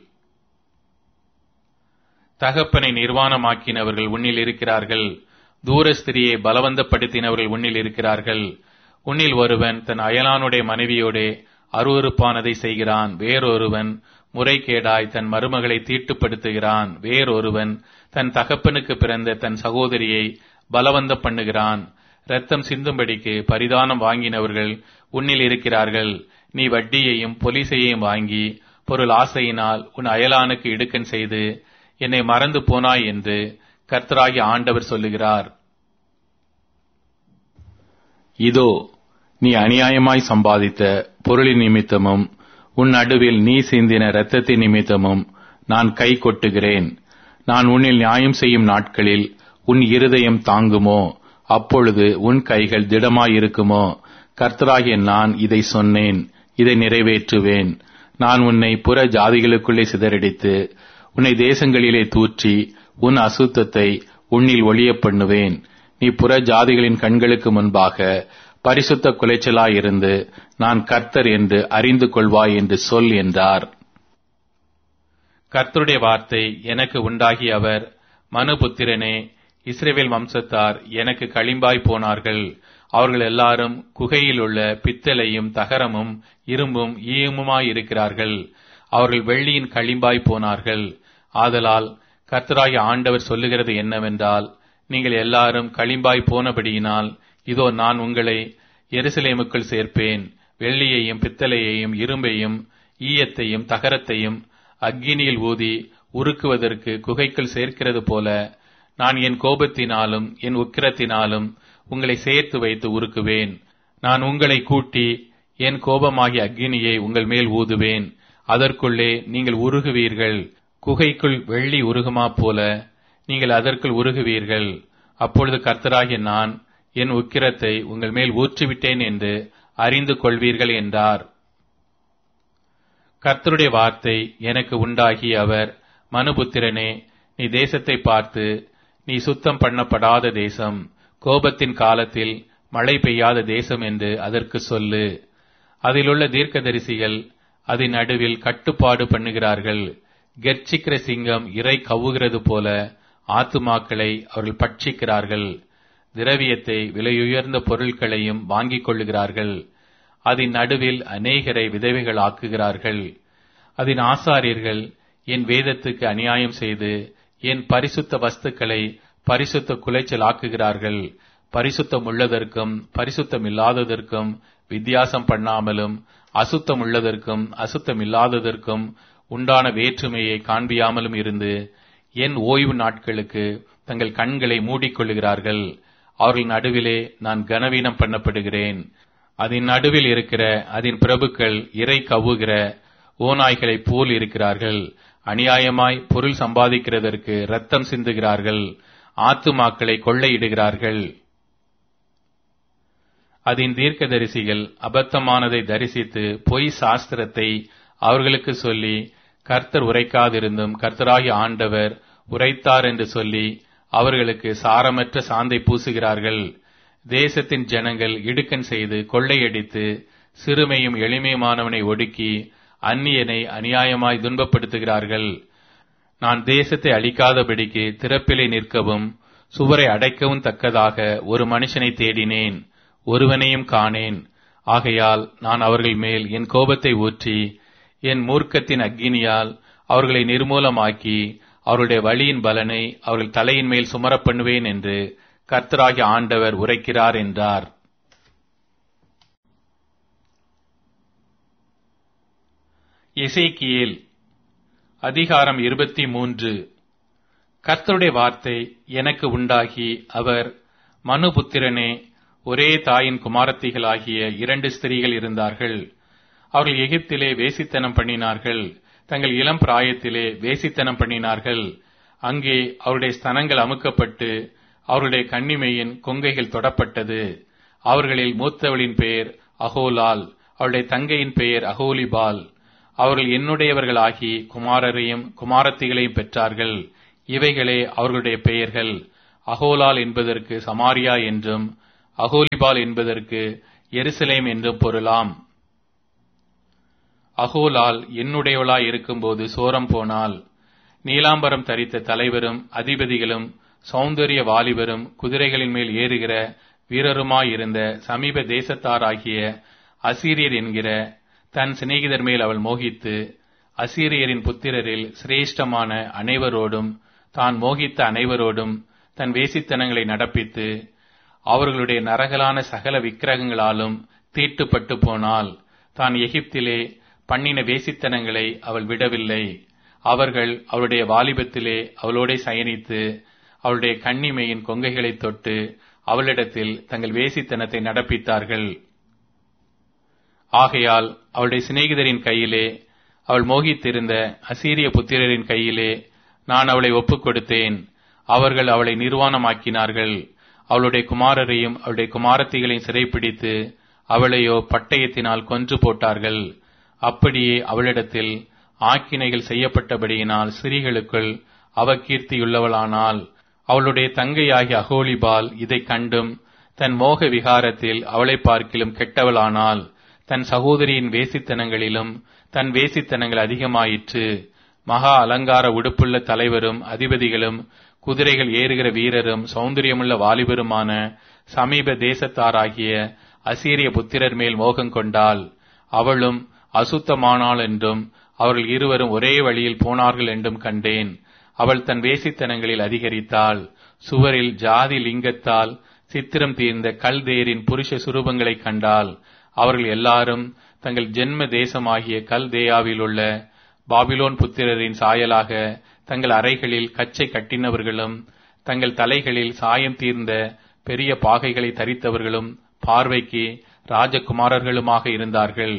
தகப்பனை நிர்வாணமாக்கினவர்கள் உன்னில் இருக்கிறார்கள். தூரஸ்திரியை பலவந்தப்படுத்தினவர்கள் உன்னில் இருக்கிறார்கள். உன்னில் ஒருவன் தன் அயலானுடைய மனைவியோடே அருவருப்பானதை செய்கிறான். வேறொருவன் முறைகேடாய் தன் மருமகளை தீட்டுப்படுத்துகிறான். வேறொருவன் தன் தகப்பனுக்கு பிறந்த தன் சகோதரியை பலவந்தம் பண்ணுகிறான். இரத்தம் சிந்தும்படிக்கு பரிதானம் வாங்கினவர்கள் உன்னில் இருக்கிறார்கள். நீ வட்டியையும் பொலிசையையும் வாங்கி பொருள் ஆசையினால் உன் அயலானுக்கு இடுக்கண் செய்து என்னை மறந்து போனாய் என்று கர்த்தராகிய ஆண்டவர் சொல்லுகிறார். இதோ, நீ அநியாயமாய் சம்பாதித்த பொருளின் நிமித்தமும் உன் நடுவில் நீ சிந்தின இரத்தத்தின் நிமித்தமும் நான் கை கொட்டுகிறேன். நான் உன்னில் நியாயம் செய்யும் நாட்களில் உன் இருதயம் தாங்குமோ? அப்பொழுது உன் கைகள் திடமாயிருக்குமோ? கர்த்தராகிய நான் இதை சொன்னேன், இதை நிறைவேற்றுவேன். நான் உன்னை புற ஜாதிகளுக்குள்ளே சிதறடித்து உன்னை தேசங்களிலே தூற்றி உன் அசுத்தத்தை உன்னில் ஒழிய பண்ணுவேன். நீ புற ஜாதிகளின் கண்களுக்கு முன்பாக பரிசுத்த குலைச்சலாயிருந்து நான் கர்த்தர் என்று அறிந்து கொள்வாய் என்று சொல் என்றார். கர்த்தருடைய வார்த்தை எனக்கு உண்டாகி அவர், மனுபுத்திரனே, இஸ்ரவேல் வம்சத்தார் எனக்கு களிம்பாய் போனார்கள். அவர்கள் எல்லாரும் குகையில் உள்ள பித்தளையும் தகரமும் இரும்பும் ஈயமுமாயிருக்கிறார்கள். அவர்கள் வெள்ளியின் களிம்பாய் போனார்கள். ஆதலால் கர்த்தராகிய ஆண்டவர் சொல்லுகிறது என்னவென்றால், நீங்கள் எல்லாரும் களிம்பாய் போனபடியினால் இதோ நான் உங்களை எருசலேமுக்குள் சேர்ப்பேன். வெள்ளியையும் பித்தளையையும் இரும்பையும் ஈயத்தையும் தகரத்தையும் அக்கினியில் ஊதி உருக்குவதற்கு குகைக்குள் சேர்க்கிறது போல நான் என் கோபத்தினாலும் என் உக்கிரத்தினாலும் உங்களை சேர்த்து வைத்து உருக்குவேன். நான் உங்களை கூட்டி என் கோபமாகிய அக்கினியை உங்கள் மேல் ஊதுவேன். அதற்குள்ளே நீங்கள் உருகுவீர்கள். குகைக்குள் வெள்ளி உருகுமா போல நீங்கள் அதற்குள் உருகுவீர்கள். அப்பொழுது கர்த்தராகிய நான் என் உக்கிரத்தை உங்கள் மேல் ஊற்றிவிட்டேன் என்று அறிந்து கொள்வீர்கள் என்றார். கர்த்தருடைய வார்த்தை எனக்கு உண்டாகி அவர், மனுபுத்திரனே, நீ தேசத்தை பார்த்து, நீ சுத்தம் பண்ணப்படாத தேசம், கோபத்தின் காலத்தில் மழை பெய்யாத தேசம் என்று அதற்கு சொல்லு. அதிலுள்ள தீர்க்கதரிசிகள் அதன் நடுவில் கட்டுப்பாடு பண்ணுகிறார்கள். கெர்ச்சிக்கிற சிங்கம் இரை கவ்வுகிறது போல ஆத்துமாக்களை அவர்கள் பட்சிக்கிறார்கள். திரவியத்தை விலையுயர்ந்த பொருட்களையும் வாங்கிக் கொள்ளுகிறார்கள். அதன் நடுவில் அநேகரை விதவைகள் ஆக்குகிறார்கள். அதன் ஆசாரியர்கள் என் வேதத்துக்கு அநியாயம் செய்து என் பரிசுத்த வஸ்துக்களை பரிசுத்த குலைச்சல் ஆக்குகிறார்கள். பரிசுத்தம் உள்ளதற்கும் பரிசுத்தம் இல்லாததற்கும் வித்தியாசம் பண்ணாமலும் அசுத்தம் உள்ளதற்கும் அசுத்தம் இல்லாததற்கும் உண்டான வேற்றுமையை காண்பியாமலும் இருந்து என் ஓய்வு நாட்களுக்கு தங்கள் கண்களை மூடிக்கொள்ளுகிறார்கள். அவர்கள் நடுவிலே நான் கனவீனம் பண்ணப்படுகிறேன். அதன் நடுவில் இருக்கிற அதன் பிரபுக்கள் இறை கவ்வுகிற ஓநாய்களைப் போல் இருக்கிறார்கள். அநியாயமாய் பொருள் சம்பாதிக்கிறதற்கு இரத்தம் சிந்துகிறார்கள். ஆத்துமாக்களை கொள்ளையிடுகிறார்கள். அதன் தீர்க்கதரிசிகள் அபத்தமானதை தரிசித்து பொய் சாஸ்திரத்தை அவர்களுக்கு சொல்லி, கர்த்தர் உரைக்காதிருந்தும் கர்த்தராகிய ஆண்டவர் உரைத்தார் என்று சொல்லி அவர்களுக்கு சாரமற்ற சாந்தை பூசுகிறார்கள். தேசத்தின் ஜனங்கள் இடுக்கண் செய்து கொள்ளையடித்து சிறுமையும் எளிமையுமானவனை ஒடுக்கி அந்நியனை அநியாயமாய் துன்பப்படுத்துகிறார்கள். நான் தேசத்தை அழிக்காதபடிக்கு திறப்பிலே நிற்கவும் சுவரை அடைக்கவும் தக்கதாக ஒரு மனுஷனை தேடினேன், ஒருவனையும் காணேன். ஆகையால் நான் அவர்கள் மேல் என் கோபத்தை ஊற்றி என் மூர்க்கத்தின் அக்கினியால் அவர்களை நிர்மூலமாக்கி அவருடைய வழியின் பலனை அவர்கள் தலையின் மேல் சுமரப் பண்ணுவேன் என்று கர்த்தராகிய ஆண்டவர் உரைக்கிறார் என்றார். எசேக்கியேல் அதிகாரம் இருபத்தி மூன்று. கர்த்தருடைய வார்த்தை எனக்கு உண்டாகி அவர், மனுபுத்திரனே, ஒரே தாயின் குமாரத்திகளாகிய இரண்டு ஸ்திரீகள் இருந்தார்கள். அவர்கள் எகிப்திலே வேசித்தனம் பண்ணினார்கள். தங்கள் இளம் பிராயத்திலே வேசித்தனம் பண்ணினார்கள். அங்கே அவருடைய ஸ்தனங்கள் அமுக்கப்பட்டு அவருடைய கன்னிமையின் கொங்கைகள் தொடப்பட்டது. அவர்களில் மூத்தவளின் பெயர் அகோலால், அவளுடைய தங்கையின் பெயர் அகோலிபால். அவர்கள் என்னுடையவர்களாகி குமாரரையும் குமாரத்திகளையும் பெற்றார்கள். இவைகளே அவர்களுடைய பெயர்கள். அகோலால் என்பதற்கு சமாரியா என்றும் அகோலிபால் என்பதற்கு எருசலேம் என்றும் பொருளாம். அகோலால் என்னுடையவளாய் இருக்கும்போது சோரம் போனாள். நீலாம்பரம் தரித்த தலைவரும் அதிபதிகளும் சௌந்தரிய வாலிபரும் குதிரைகளின் மேல் ஏறுகிற வீரருமாயிருந்த சமீப தேசத்தாராகிய அசீரியர் என்கிற தன் சிநேகிதர் மேல் அவள் மோகித்து அசீரியரின் புத்திரரில் சிரேஷ்டமான அனைவரோடும் தான் மோகித்த அனைவரோடும் தன் வேசித்தனங்களை நடப்பித்து அவர்களுடைய நரகலான சகல விக்கிரகங்களாலும் தீட்டுப்பட்டு போனால் தான் எகிப்திலே பண்ணின வேசித்தனங்களை அவள் விடவில்லை. அவர்கள் அவளுடைய வாலிபத்திலே அவளோட சயனித்து அவளுடைய கன்னிமையின் கொங்கைகளை தொட்டு அவளிடத்தில் தங்கள் வேசித்தனத்தை நடப்பித்தார்கள். ஆகையால் அவளுடைய சிநேகிதரின் கையிலே அவள் மோகித்திருந்த அசீரிய புத்திரரின் கையிலே நான் அவளை ஒப்புக் கொடுத்தேன். அவர்கள் அவளை நிர்வாணமாக்கினார்கள். அவளுடைய குமாரரையும் அவளுடைய குமாரத்திகளையும் சிறைப்பிடித்து அவளையோ பட்டயத்தினால் கொன்று போட்டார்கள். அப்படியே அவளிடத்தில் ஆக்கினைகள் செய்யப்பட்டபடியினால் ஸ்திரீகளுக்குள் அவகீர்த்தியுள்ளவளானால். அவளுடைய தங்கையாகிய அகோலிபால் இதை கண்டும் தன் மோக விகாரத்தில் அவளை பார்க்கிலும் கெட்டவளானால். தன் சகோதரியின் வேசித்தனங்களிலும் தன் வேசித்தனங்கள் அதிகமாயிற்று. மகா அலங்கார உடுப்புள்ள தலைவரும் அதிபதிகளும் குதிரைகள் ஏறுகிற வீரரும் சௌந்தரியமுள்ள வாலிபருமான சமீப தேசத்தாராகிய அசீரிய புத்திரர் மேல் மோகம் கொண்டாள். அவளும் அசுத்தமானாள் என்றும் அவர்கள் இருவரும் ஒரே வழியில் போனார்கள் என்றும் கண்டேன். அவள் தன் வேசித்தனங்களில் அதிகரித்தாள். சுவரில் ஜாதி லிங்கத்தால் சித்திரம் தீர்ந்த கல்தேரின் புருஷ சுரூபங்களை கண்டாள். அவர்கள் எல்லாரும் தங்கள் ஜென்ம தேசமாகிய கல்தேயாவில் உள்ள பாபிலோன் புத்திரரின் சாயலாக தங்கள் அறைகளில் கச்சை கட்டினவர்களும் தங்கள் தலைகளில் சாயம் தீர்ந்த பெரிய பாகைகளை தரித்தவர்களும் பார்வைக்கு ராஜகுமாரர்களுமாக இருந்தார்கள்.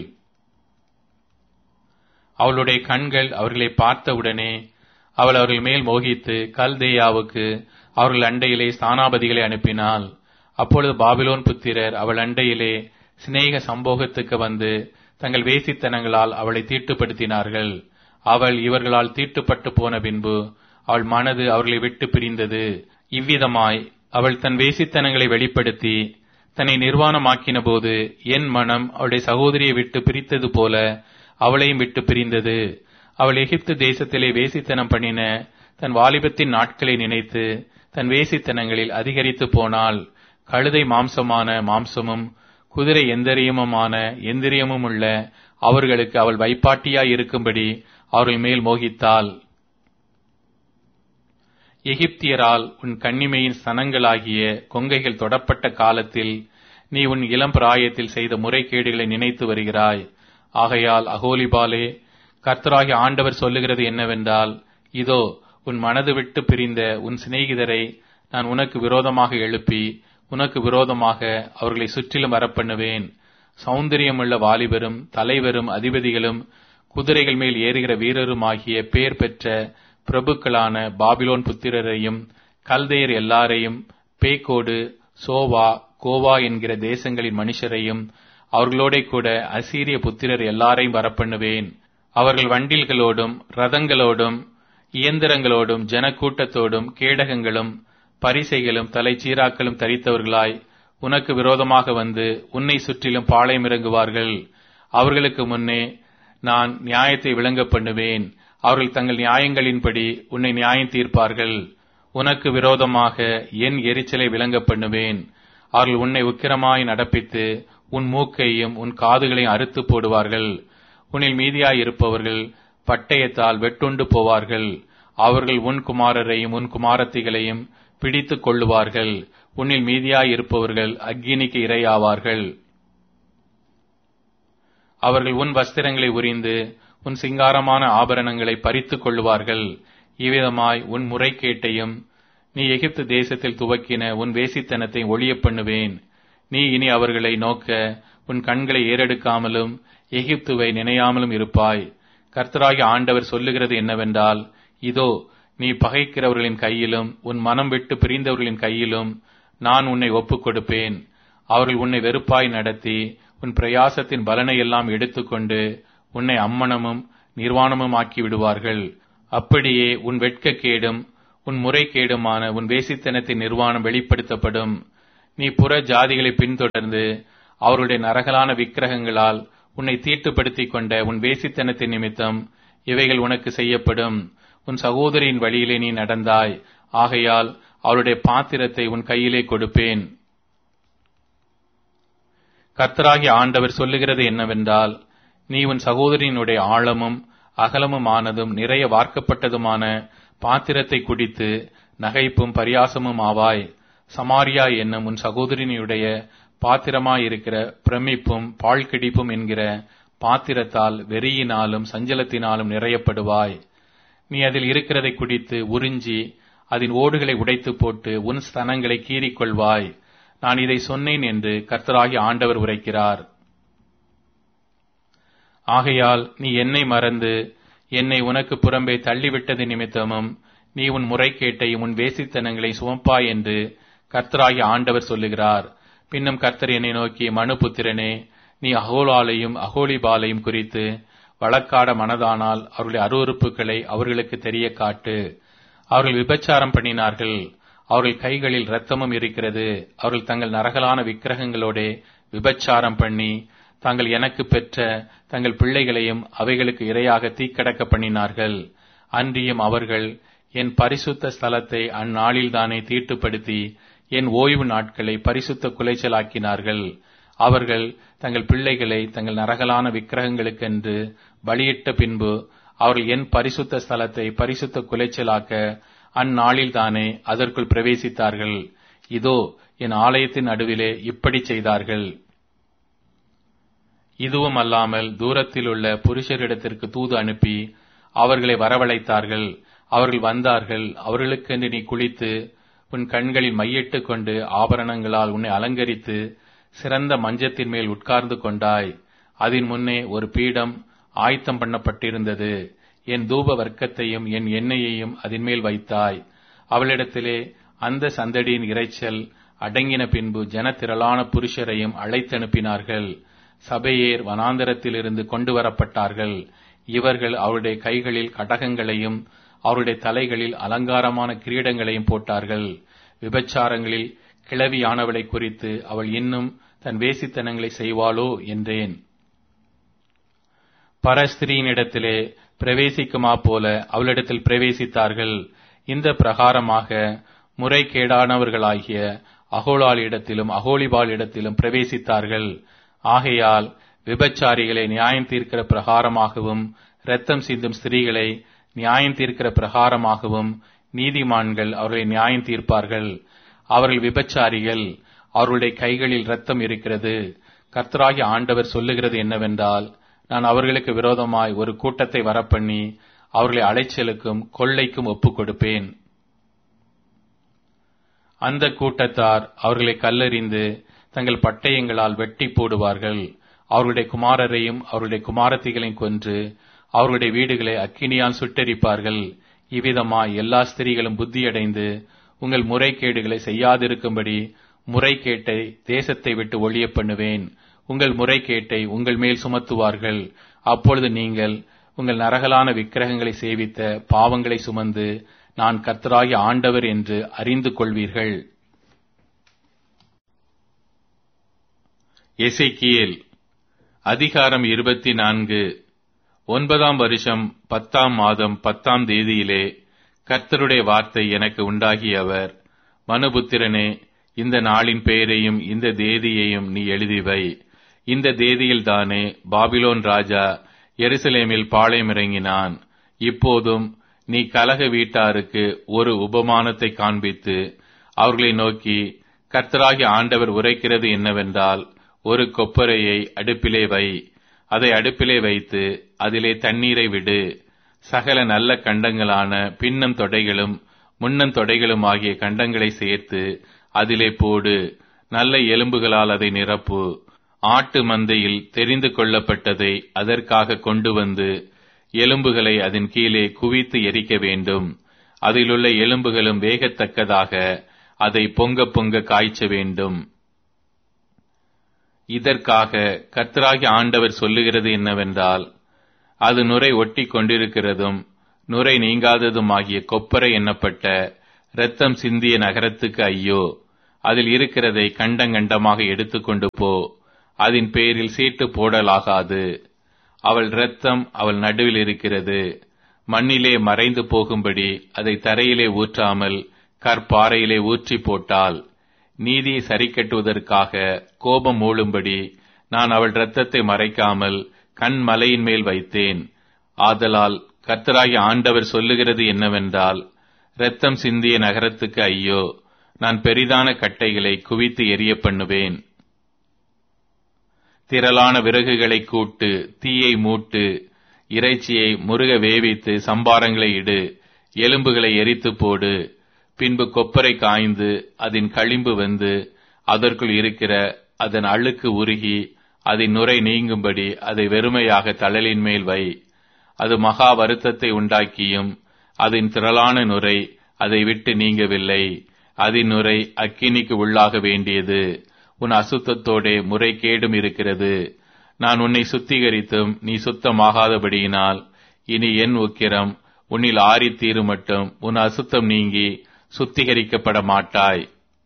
அவளுடைய கண்கள் அவர்களை பார்த்தவுடனே அவள் அவர்கள் மேல் மோகித்து கல்தேயாவுக்கு அவர்கள் அண்டையிலே ஸ்தானாபதிகளை அனுப்பினாள். அப்பொழுது பாபிலோன் புத்திரர் அவள் அண்டையிலே சிநேக சம்போகத்துக்கு வந்து தங்கள் வேசித்தனங்களால் அவளை தீட்டுப்படுத்தினார்கள். அவள் இவர்களால் தீட்டுப்பட்டு போன பின்பு அவள் மனது அவர்களை விட்டு பிரிந்தது. இவ்விதமாய் அவள் தன் வேசித்தனங்களை வெளிப்படுத்தி தன்னை நிர்வாணமாக்கின போது என் மனம் அவளுடைய சகோதரியை விட்டு பிரித்தது போல அவளையும் விட்டு பிரிந்தது. அவள் எகிப்து தேசத்திலே வேசித்தனம் பண்ணின தன் வாலிபத்தின் நாட்களை நினைத்து தன் வேசித்தனங்களில் அதிகரித்து போனாள். கழுதை மாம்சமான மாம்சமும் குதிரை எந்திரியமுமான எந்திரியமும் உள்ள அவர்களுக்கு அவள் வைப்பாட்டியாய் இருக்கும்படி அவர்கள் மேல் மோகித்தாள். எகிப்தியரால் உன் கன்னிமையின் ஸ்தனங்களாகிய கொங்கைகள் தொடப்பட்ட காலத்தில் நீ உன் இளம் பிராயத்தில் செய்த முறைகேடுகளை நினைத்து வருகிறாய். ஆகையால் அகோலிபாலே, கர்த்தராகிய ஆண்டவர் சொல்லுகிறது என்னவென்றால், இதோ உன் மனது விட்டு பிரிந்த உன் சிநேகிதரை நான் உனக்கு விரோதமாக எழுப்பி உனக்கு விரோதமாக அவர்களை சுற்றிலும் வரப்பண்ணுவேன். சௌந்தரியமுள்ள வாலிபரும் தலைவரும் அதிபதிகளும் குதிரைகள் மேல் ஏறுகிற வீரருமாகிய பேர் பெற்ற பிரபுக்களான பாபிலோன் புத்திரரையும் கல்தேயர் எல்லாரையும் பேக்கோடு சோவா கோவா என்கிற தேசங்களின் மனுஷரையும் அவர்களோட கூட அசீரிய புத்திரர் எல்லாரையும் வரப்பண்ணுவேன். அவர்கள் வண்டில்களோடும் ரதங்களோடும் இயந்திரங்களோடும் ஜனக்கூட்டத்தோடும் கேடகங்களும் பரிசைகளும் தலைச்சீராக்களும் தரித்தவர்களாய் உனக்கு விரோதமாக வந்து உன்னை சுற்றிலும் பாளையம் இறங்குவார்கள். அவர்களுக்கு முன்னே நான் நியாயத்தை விளங்க பண்ணுவேன். அவர்கள் தங்கள் நியாயங்களின்படி உன்னை நியாயம் தீர்ப்பார்கள். உனக்கு விரோதமாக என் எரிச்சலை விளங்க பண்ணுவேன். அவர்கள் உன்னை உக்கிரமாய் நடப்பித்து உன் மூக்கையும் உன் காதுகளையும் அறுத்து போடுவார்கள். உன்னில் மீதியாய் இருப்பவர்கள் பட்டயத்தால் வெட்டுண்டு போவார்கள். அவர்கள் உன் குமாரரையும் உன் குமாரத்திகளையும் பிடித்துக் கொள்ளுவார்கள். உன்னில் மீதியாய் இருப்பவர்கள் அக்கினிக்கு இரையாவார்கள். அவர்கள் உன் வஸ்திரங்களை உரிந்து உன் சிங்காரமான ஆபரணங்களை பறித்துக் கொள்ளுவார்கள். இவ்விதமாய் உன் முறைகேட்டையும் நீ எகிப்து தேசத்தில் துவக்கின உன் வேசித்தனத்தை ஒழிய பண்ணுவேன். நீ இனி அவர்களை நோக்க உன் கண்களை ஏறெடுக்காமலும் எகிப்துவை நினையாமலும் இருப்பாய். கர்த்தராகிய ஆண்டவர் சொல்லுகிறது என்னவென்றால், இதோ நீ பகைக்கிறவர்களின் கையிலும் உன் மனம் விட்டு பிரிந்தவர்களின் கையிலும் நான் உன்னை ஒப்புக் கொடுப்பேன். அவர்கள் உன்னை வெறுப்பாய் நடத்தி உன் பிரயாசத்தின் பலனை எல்லாம் எடுத்துக்கொண்டு உன்னை அம்மனமும் நிர்வாணமும் ஆக்கி விடுவார்கள். அப்படியே உன் வெட்கக்கேடும் உன் முறைகேடுமான உன் வேசித்தனத்தின் நிர்வாணம் வெளிப்படுத்தப்படும். நீ புற ஜாதிகளை பின்தொடர்ந்து அவருடைய நரகலான விக்கிரகங்களால் உன்னை தீட்டுப்படுத்திக் கொண்ட உன் வேசித்தனத்தின் நிமித்தம் இவைகள் உனக்கு செய்யப்படும். உன் சகோதரியின் வழியிலே நீ நடந்தாய், ஆகையால் அவருடைய பாத்திரத்தை உன் கையிலே கொடுப்பேன். கர்த்தராகிய ஆண்டவர் சொல்லுகிறது என்னவென்றால், நீ உன் சகோதரியினுடைய ஆழமும் அகலமும் ஆனதும் நிறைய வார்க்கப்பட்டதுமான பாத்திரத்தை குடித்து நகைப்பும் பரியாசமும் ஆவாய். சமாரியா என்னும் உன் சகோதரியினுடைய பாத்திரமாயிருக்கிற பிரமிப்பும் பாழ்கிடிப்பும் என்கிற பாத்திரத்தால் வெறியினாலும் சஞ்சலத்தினாலும் நிறையப்படுவாய். நீ அதில் இருக்கிறதை குடித்து உறிஞ்சி அதன் ஓடுகளை உடைத்து போட்டு உன் ஸ்தனங்களை கீறிக்கொள்வாய். நான் இதை சொன்னேன் என்று கர்த்தராகிய ஆண்டவர் உரைக்கிறார். ஆகையால் நீ என்னை மறந்து என்னை உனக்கு புறம்பே தள்ளிவிட்டது நிமித்தமும் நீ உன் முறைகேட்டையும் உன் வேசித்தனங்களை சுமப்பாய் என்று கர்த்தராகிய ஆண்டவர் சொல்லுகிறார். பின்னும் கர்த்தர் என்னை நோக்கி, மனுபுத்திரனே, நீ அகோலாலையும் அகோலிபாலையும் குறித்து வழக்காட மனதானால் அவர்களுடைய அருவருப்புகளை அவர்களுக்கு தெரிய காட்டு. அவர்கள் விபச்சாரம் பண்ணினார்கள், அவர்கள் கைகளில் இரத்தமும் இருக்கிறது. அவர்கள் தங்கள் நரகலான விக்கிரகங்களோட விபச்சாரம் பண்ணி தாங்கள் எனக்கு பெற்ற தங்கள் பிள்ளைகளையும் அவைகளுக்கு இரையாக தீக்கடக்க பண்ணினார்கள். அன்றியும் அவர்கள் என் பரிசுத்த ஸ்தலத்தை அந்நாளில்தானே தீட்டுப்படுத்தி என் ஓய்வு நாட்களை பரிசுத்த குலைச்சலாக்கினார்கள். அவர்கள் தங்கள் பிள்ளைகளை தங்கள் நரகலான விக்கிரகங்களுக்கென்று பலியிட்ட பின்பு அவர்கள் என் பரிசுத்த ஸ்தலத்தை பரிசுத்த குலைச்சலாக்க அந்நாளில்தானே அதற்குள் பிரவேசித்தார்கள். இதோ என் ஆலயத்தின் நடுவிலே இப்படி செய்தார்கள். இதுவும் அல்லாமல் தூரத்தில் உள்ள புருஷரிடத்திற்கு தூது அனுப்பி அவர்களை வரவழைத்தார்கள். அவர்கள் வந்தார்கள். அவர்களுக்கென்று நீ குளித்து உன் கண்களில் மையிட்டுக் கொண்டு ஆபரணங்களால் உன்னை அலங்கரித்து சிறந்த மஞ்சத்தின் மேல் உட்கார்ந்து கொண்டாய். அதன் முன்னே ஒரு பீடம் ஆயத்தம் பண்ணப்பட்டிருந்தது. என் தூப வர்க்கத்தையும் என் எண்ணெயையும் அதன் மேல் வைத்தாய். அவளிடத்திலே அந்த சந்தடியின் இரைச்சல் அடங்கின பின்பு ஜனத்திரளான புருஷரையும் அழைத்தனுப்பினார்கள். சபையேர் வனாந்தரத்திலிருந்து கொண்டு வரப்பட்டார்கள். இவர்கள் அவருடைய கைகளில் கடகங்களையும் அவருடைய தலைகளில் அலங்காரமான கிரீடங்களையும் போட்டார்கள். விபச்சாரங்களில் கிழவியானவளை குறித்து அவள் இன்னும் தன் வேசித்தனங்களை செய்வாளோ என்றேன். பரஸ்திரியினிடத்திலே பிரவேசிக்குமா போல அவளிடத்தில் பிரவேசித்தார்கள். இந்த பிரகாரமாக முறைகேடானவர்களாகிய அகோலாளிடத்திலும் அகோலிபாலிடத்திலும் பிரவேசித்தார்கள். ஆகையால் விபச்சாரிகளை நியாயம் தீர்க்கிற பிரகாரமாகவும் இரத்தம் சிந்தும் ஸ்திரீகளை நியாயம் தீர்க்கிற பிரகாரமாகவும் நீதிமான்கள் அவர்களை நியாயம் தீர்ப்பார்கள். அவர்கள் விபச்சாரிகள், அவர்களுடைய கைகளில் இரத்தம் இருக்கிறது. கர்த்தராகிய ஆண்டவர் சொல்லுகிறது என்னவென்றால், நான் அவர்களுக்கு விரோதமாய் ஒரு கூட்டத்தை வரப்பண்ணி அவர்களை அலைச்சலுக்கும் கொள்ளைக்கும் ஒப்புக் கொடுப்பேன். அந்த கூட்டத்தார் அவர்களை கல்லெறிந்து தங்கள் பட்டயங்களால் வெட்டி போடுவார்கள். அவருடைய குமாரரையும் அவருடைய குமாரத்திகளையும் கொன்று அவருடைய வீடுகளை அக்கினியால் சுட்டெரிப்பார்கள். இவ்விதமாய் எல்லா ஸ்திரீகளும் புத்தியடைந்து உங்கள் முறைகேடுகளை செய்யாதிருக்கும்படி முறைகேட்டை தேசத்தை விட்டு ஒழிய பண்ணுவேன். உங்கள் முறைகேட்டை உங்கள் மேல் சுமத்துவார்கள். அப்பொழுது நீங்கள் உங்கள் நரகலான விக்கிரகங்களை சேவித்த பாவங்களை சுமந்து நான் கர்த்தராகிய ஆண்டவர் என்று அறிந்து கொள்வீர்கள். எசேக்கியேல் அதிகாரம் இருபத்தி நான்கு. ஒன்பதாம் வருஷம் பத்தாம் மாதம் பத்தாம் தேதியிலே கர்த்தருடைய வார்த்தை எனக்கு உண்டாகியவர், மனுபுத்திரனே, இந்த நாளின் பெயரையும் இந்த தேதியையும் நீ எழுதிவை. இந்த தேதியில்தானே பாபிலோன் ராஜா எருசலேமில் பாளையமிறங்கினான். இப்போதும் நீ கலக வீட்டாருக்கு ஒரு உபமானத்தை காண்பித்து அவர்களை நோக்கி, கர்த்தராகிய ஆண்டவர் உரைக்கிறது என்னவென்றால், ஒரு கொப்பரையை அடுப்பிலே வை, அதை அடுப்பிலே வைத்து அதிலே தண்ணீரை விடு. சகல நல்ல கண்டங்களான பின்னம் தொடைகளும் முன்னம் தொடைகளும் ஆகிய கண்டங்களை சேர்த்து அதிலே போடு. நல்ல எலும்புகளால் அதை நிரப்பு. ஆட்டு மந்தையில் தெரிந்து கொள்ளப்பட்டதை அதற்காக கொண்டு வந்து எலும்புகளை அதன் கீழே குவித்து எரிக்க வேண்டும். அதிலுள்ள எலும்புகளும் வேகத்தக்கதாக அதை பொங்க பொங்க காய்ச்ச வேண்டும். இதற்காக கர்த்தராகிய ஆண்டவர் சொல்லுகிறது என்னவென்றால், அது நுரை ஒட்டி கொண்டிருக்கிறதும் நுரை நீங்காததுமாகிய கொப்பரை எண்ணப்பட்ட இரத்தம் சிந்திய நகரத்துக்கு ஐயோ! அதில் இருக்கிறதை கண்டங்கண்டமாக எடுத்துக்கொண்டு போ. அதன் பேரில் சீட்டு போடலாகாது. அவள் இரத்தம் அவள் நடுவில் இருக்கிறது. மண்ணிலே மறைந்து போகும்படி அதை தரையிலே ஊற்றாமல் கற்பாறையிலே ஊற்றி போட்டால், நீதியை சரிக்கட்டுவதற்காக கோபம் மூளும்படி நான் அவள் இரத்தத்தை மறைக்காமல் கண் மலையின் மேல் வைத்தேன். ஆதலால் கர்த்தராகிய ஆண்டவர் சொல்லுகிறது என்னவென்றால், இரத்தம் சிந்திய நகரத்துக்கு ஐயோ! நான் பெரிதான கட்டைகளை குவித்து எரிய பண்ணுவேன். திரளான விறகுகளை கூட்டு, தீயை மூட்டு, இறைச்சியை முருக வேவித்து சம்பாரங்களை இடு, எலும்புகளை எரித்து போடு. பின்பு கொப்பரை காய்ந்து அதன் களிம்பு வந்து அதற்குள் இருக்கிற அதன் அழுக்கு உருகி அதன் நுரை நீங்கும்படி அதை வெறுமையாக தழலின் மேல் வை. அது மகா வருத்தத்தை உண்டாக்கியும் அதன் திரளான நுரை அதை விட்டு நீங்கவில்லை. அதன் நுரை அக்கினிக்கு உள்ளாக வேண்டியது. உன் அசுத்தத்தோடே முறைகேடும் இருக்கிறது. நான் உன்னை சுத்திகரித்தும் நீ சுத்தமாகாதபடியினால் இனி என் உக்கிரம் உன்னில் ஆறித்தீரும் மட்டும் உன் அசுத்தம் நீங்கி சுத்திகரிக்கப்பட மாட்டாய்.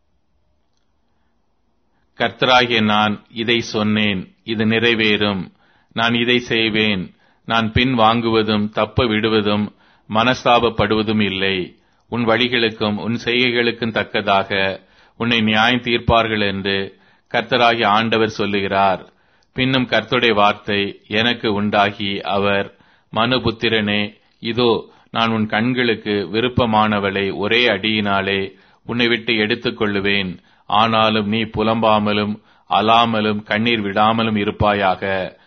கர்த்தராகிய நான் இதை சொன்னேன், இது நிறைவேறும். நான் இதை செய்வேன். நான் பின் வாங்குவதும் தப்ப விடுவதும் மனஸ்தாபப்படுவதும் இல்லை. உன் வழிகளுக்கும் உன் செய்கைகளுக்கும் தக்கதாக உன்னை நியாயம் தீர்ப்பார்கள் என்று கர்த்தராகிய ஆண்டவர் சொல்லுகிறார். பின்னும் கர்த்தருடைய வார்த்தை எனக்கு உண்டாகி அவர், மனுபுத்திரனே, இதோ நான் உன் கண்களுக்கு விருப்பமானவளை ஒரே அடியினாலே உன்னை விட்டு எடுத்துக் கொள்ளுவேன். ஆனாலும் நீ புலம்பாமலும் அலாமலும் கண்ணீர் விடாமலும் இருப்பாயாக.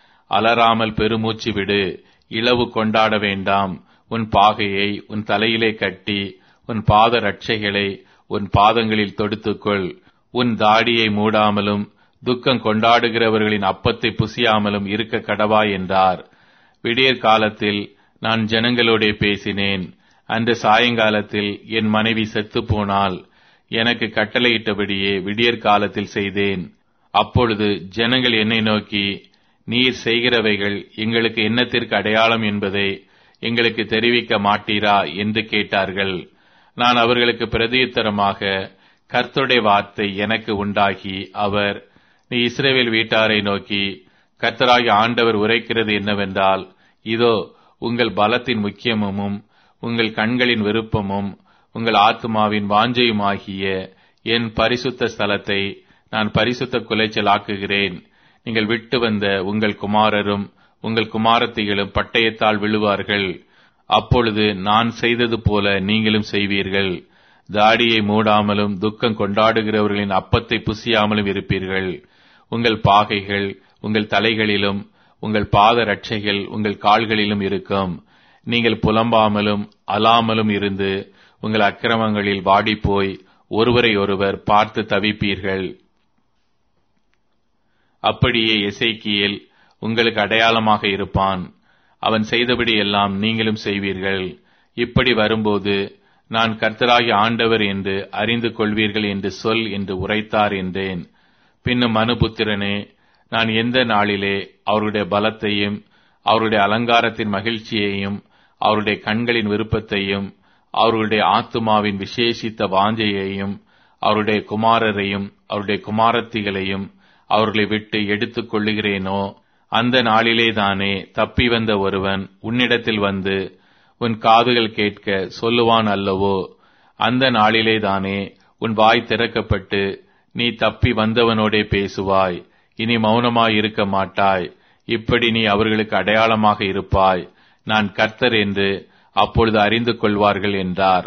அலறாமல் பெருமூச்சு விடு. இளவு கொண்டாட வேண்டாம். உன் பாகையை உன் தலையிலே கட்டி உன் பாத ரட்சைகளை உன் பாதங்களில் தொடுத்துக்கொள். உன் தாடியை மூடாமலும் துக்கம் கொண்டாடுகிறவர்களின் அப்பத்தை புசியாமலும் இருக்க கடவாய் என்றார். விடியற் காலத்தில் நான் ஜனங்களோடே பேசினேன். அந்த சாயங்காலத்தில் என் மனைவி செத்து போனாள். எனக்கு கட்டளையிட்டபடியே விடியற் காலத்தில் செய்தேன். அப்பொழுது ஜனங்கள் என்னை நோக்கி, நீர் செய்கிறவைகள் எங்களுக்கு என்னத்திற்கு அடையாளம் என்பதை எங்களுக்கு தெரிவிக்க மாட்டீரா என்று கேட்டார்கள். நான் அவர்களுக்கு பிரதியுத்தரமாக, கர்த்தருடைய வார்த்தை எனக்கு உண்டாகி அவர், நீ இஸ்ரவேல் வீட்டாரை நோக்கி, கர்த்தராகிய ஆண்டவர் உரைக்கிறது என்னவென்றால், இதோ உங்கள் பலத்தின் முக்கியமும் உங்கள் கண்களின் விருப்பமும் உங்கள் ஆத்மாவின் வாஞ்சையுமாகிய என் பரிசுத்த ஸ்தலத்தை நான் பரிசுத்த குலைச்சலாக்குகிறேன். நீங்கள் விட்டு வந்த உங்கள் குமாரரும் உங்கள் குமாரத்திகளும் பட்டயத்தால் விழுவார்கள். அப்பொழுது நான் செய்தது போல நீங்களும் செய்வீர்கள். தாடியை மூடாமலும் துக்கம் கொண்டாடுகிறவர்களின் அப்பத்தை புசியாமலும் இருப்பீர்கள். உங்கள் பாகைகள் உங்கள் தலைகளிலும் உங்கள் பாத ரட்சைகள் உங்கள் கால்களிலும் இருக்கும். நீங்கள் புலம்பாமலும் அலாமலும் இருந்து உங்கள் அக்கிரமங்களில் வாடிப்போய் ஒருவரை ஒருவர் பார்த்து தவிப்பீர்கள். அப்படியே எசேக்கியேல் உங்களுக்கு அடையாளமாக இருப்பான். அவன் செய்தபடி எல்லாம் நீங்களும் செய்வீர்கள். இப்படி வரும்போது நான் கர்த்தராகிய ஆண்டவர் என்று அறிந்து கொள்வீர்கள் என்று சொல் என்று உரைத்தார் என்றேன். பின்னும் மனுபுத்திரனே, நான் எந்த நாளிலே அவருடைய பலத்தையும் அவருடைய அலங்காரத்தின் மகிழ்ச்சியையும் அவருடைய கண்களின் விருப்பத்தையும் அவருடைய ஆத்துமாவின் விசேஷித்த வாஞ்சையையும் அவருடைய குமாரரையும் அவருடைய குமாரத்திகளையும் அவர்களை விட்டு எடுத்துக் கொள்ளுகிறேனோ, அந்த நாளிலேதானே தப்பி வந்த ஒருவன் உன்னிடத்தில் வந்து உன் காதுகள் கேட்க சொல்லுவான் அல்லவோ? அந்த நாளிலேதானே உன் வாய் திறக்கப்பட்டு நீ தப்பி வந்தவனோடே பேசுவாய். இனி மௌனமாய் இருக்க மாட்டாய். இப்படி நீ அவர்களுக்கு அடையாளமாக இருப்பாய். நான் கர்த்தர் என்று அப்பொழுது அறிந்து கொள்வார்கள் என்றார்.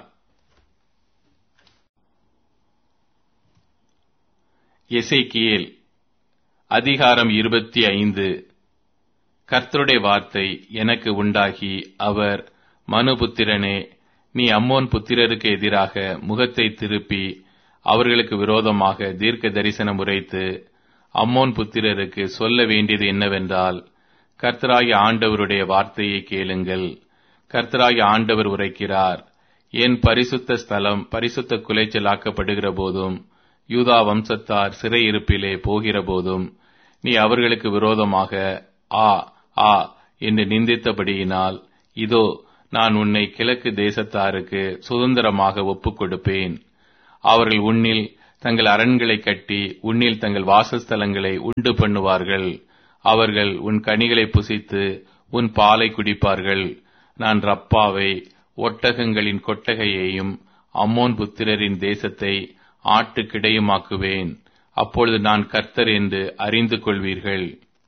எசேக்கியேல் அதிகாரம் இருபத்தி ஐந்து. கர்த்தருடைய வார்த்தை எனக்கு உண்டாகி அவர், மனுபுத்திரனே, நீ அம்மோன் புத்திரருக்கு எதிராக முகத்தை திருப்பி அவர்களுக்கு விரோதமாக தீர்க்க தரிசனம் உரைத்து அம்மோன் புத்திரருக்கு சொல்ல வேண்டியது என்னவென்றால், கர்த்தராகிய ஆண்டவருடைய வார்த்தையை கேளுங்கள். கர்த்தராகிய ஆண்டவர் உரைக்கிறார், என் பரிசுத்த ஸ்தலம் பரிசுத்த குலைச்சலாக்கப்படுகிற போதும் யூதா வம்சத்தார் சிறையிருப்பிலே போகிற போதும் நீ அவர்களுக்கு விரோதமாக ஆ ஆ என்று நிந்தித்தபடியினால், இதோ நான் உன்னை கிழக்கு தேசத்தாருக்கு சுதந்திரமாக ஒப்புக் கொடுப்பேன். அவர்கள் உன்னில் தங்கள் அரண்களை கட்டி உன்னில் தங்கள் வாசஸ்தலங்களை உண்டு பண்ணுவார்கள். அவர்கள் உன் கனிகளை புசித்து உன் பாலை குடிப்பார்கள். நான் ரப்பாவை ஒட்டகங்களின் கொட்டகையையும் அம்மோன் புத்திரரின் தேசத்தை ஆட்டுக்கிடையுமாக்குவேன். அப்பொழுது நான் கர்த்தர் என்று அறிந்து கொள்வீர்கள்.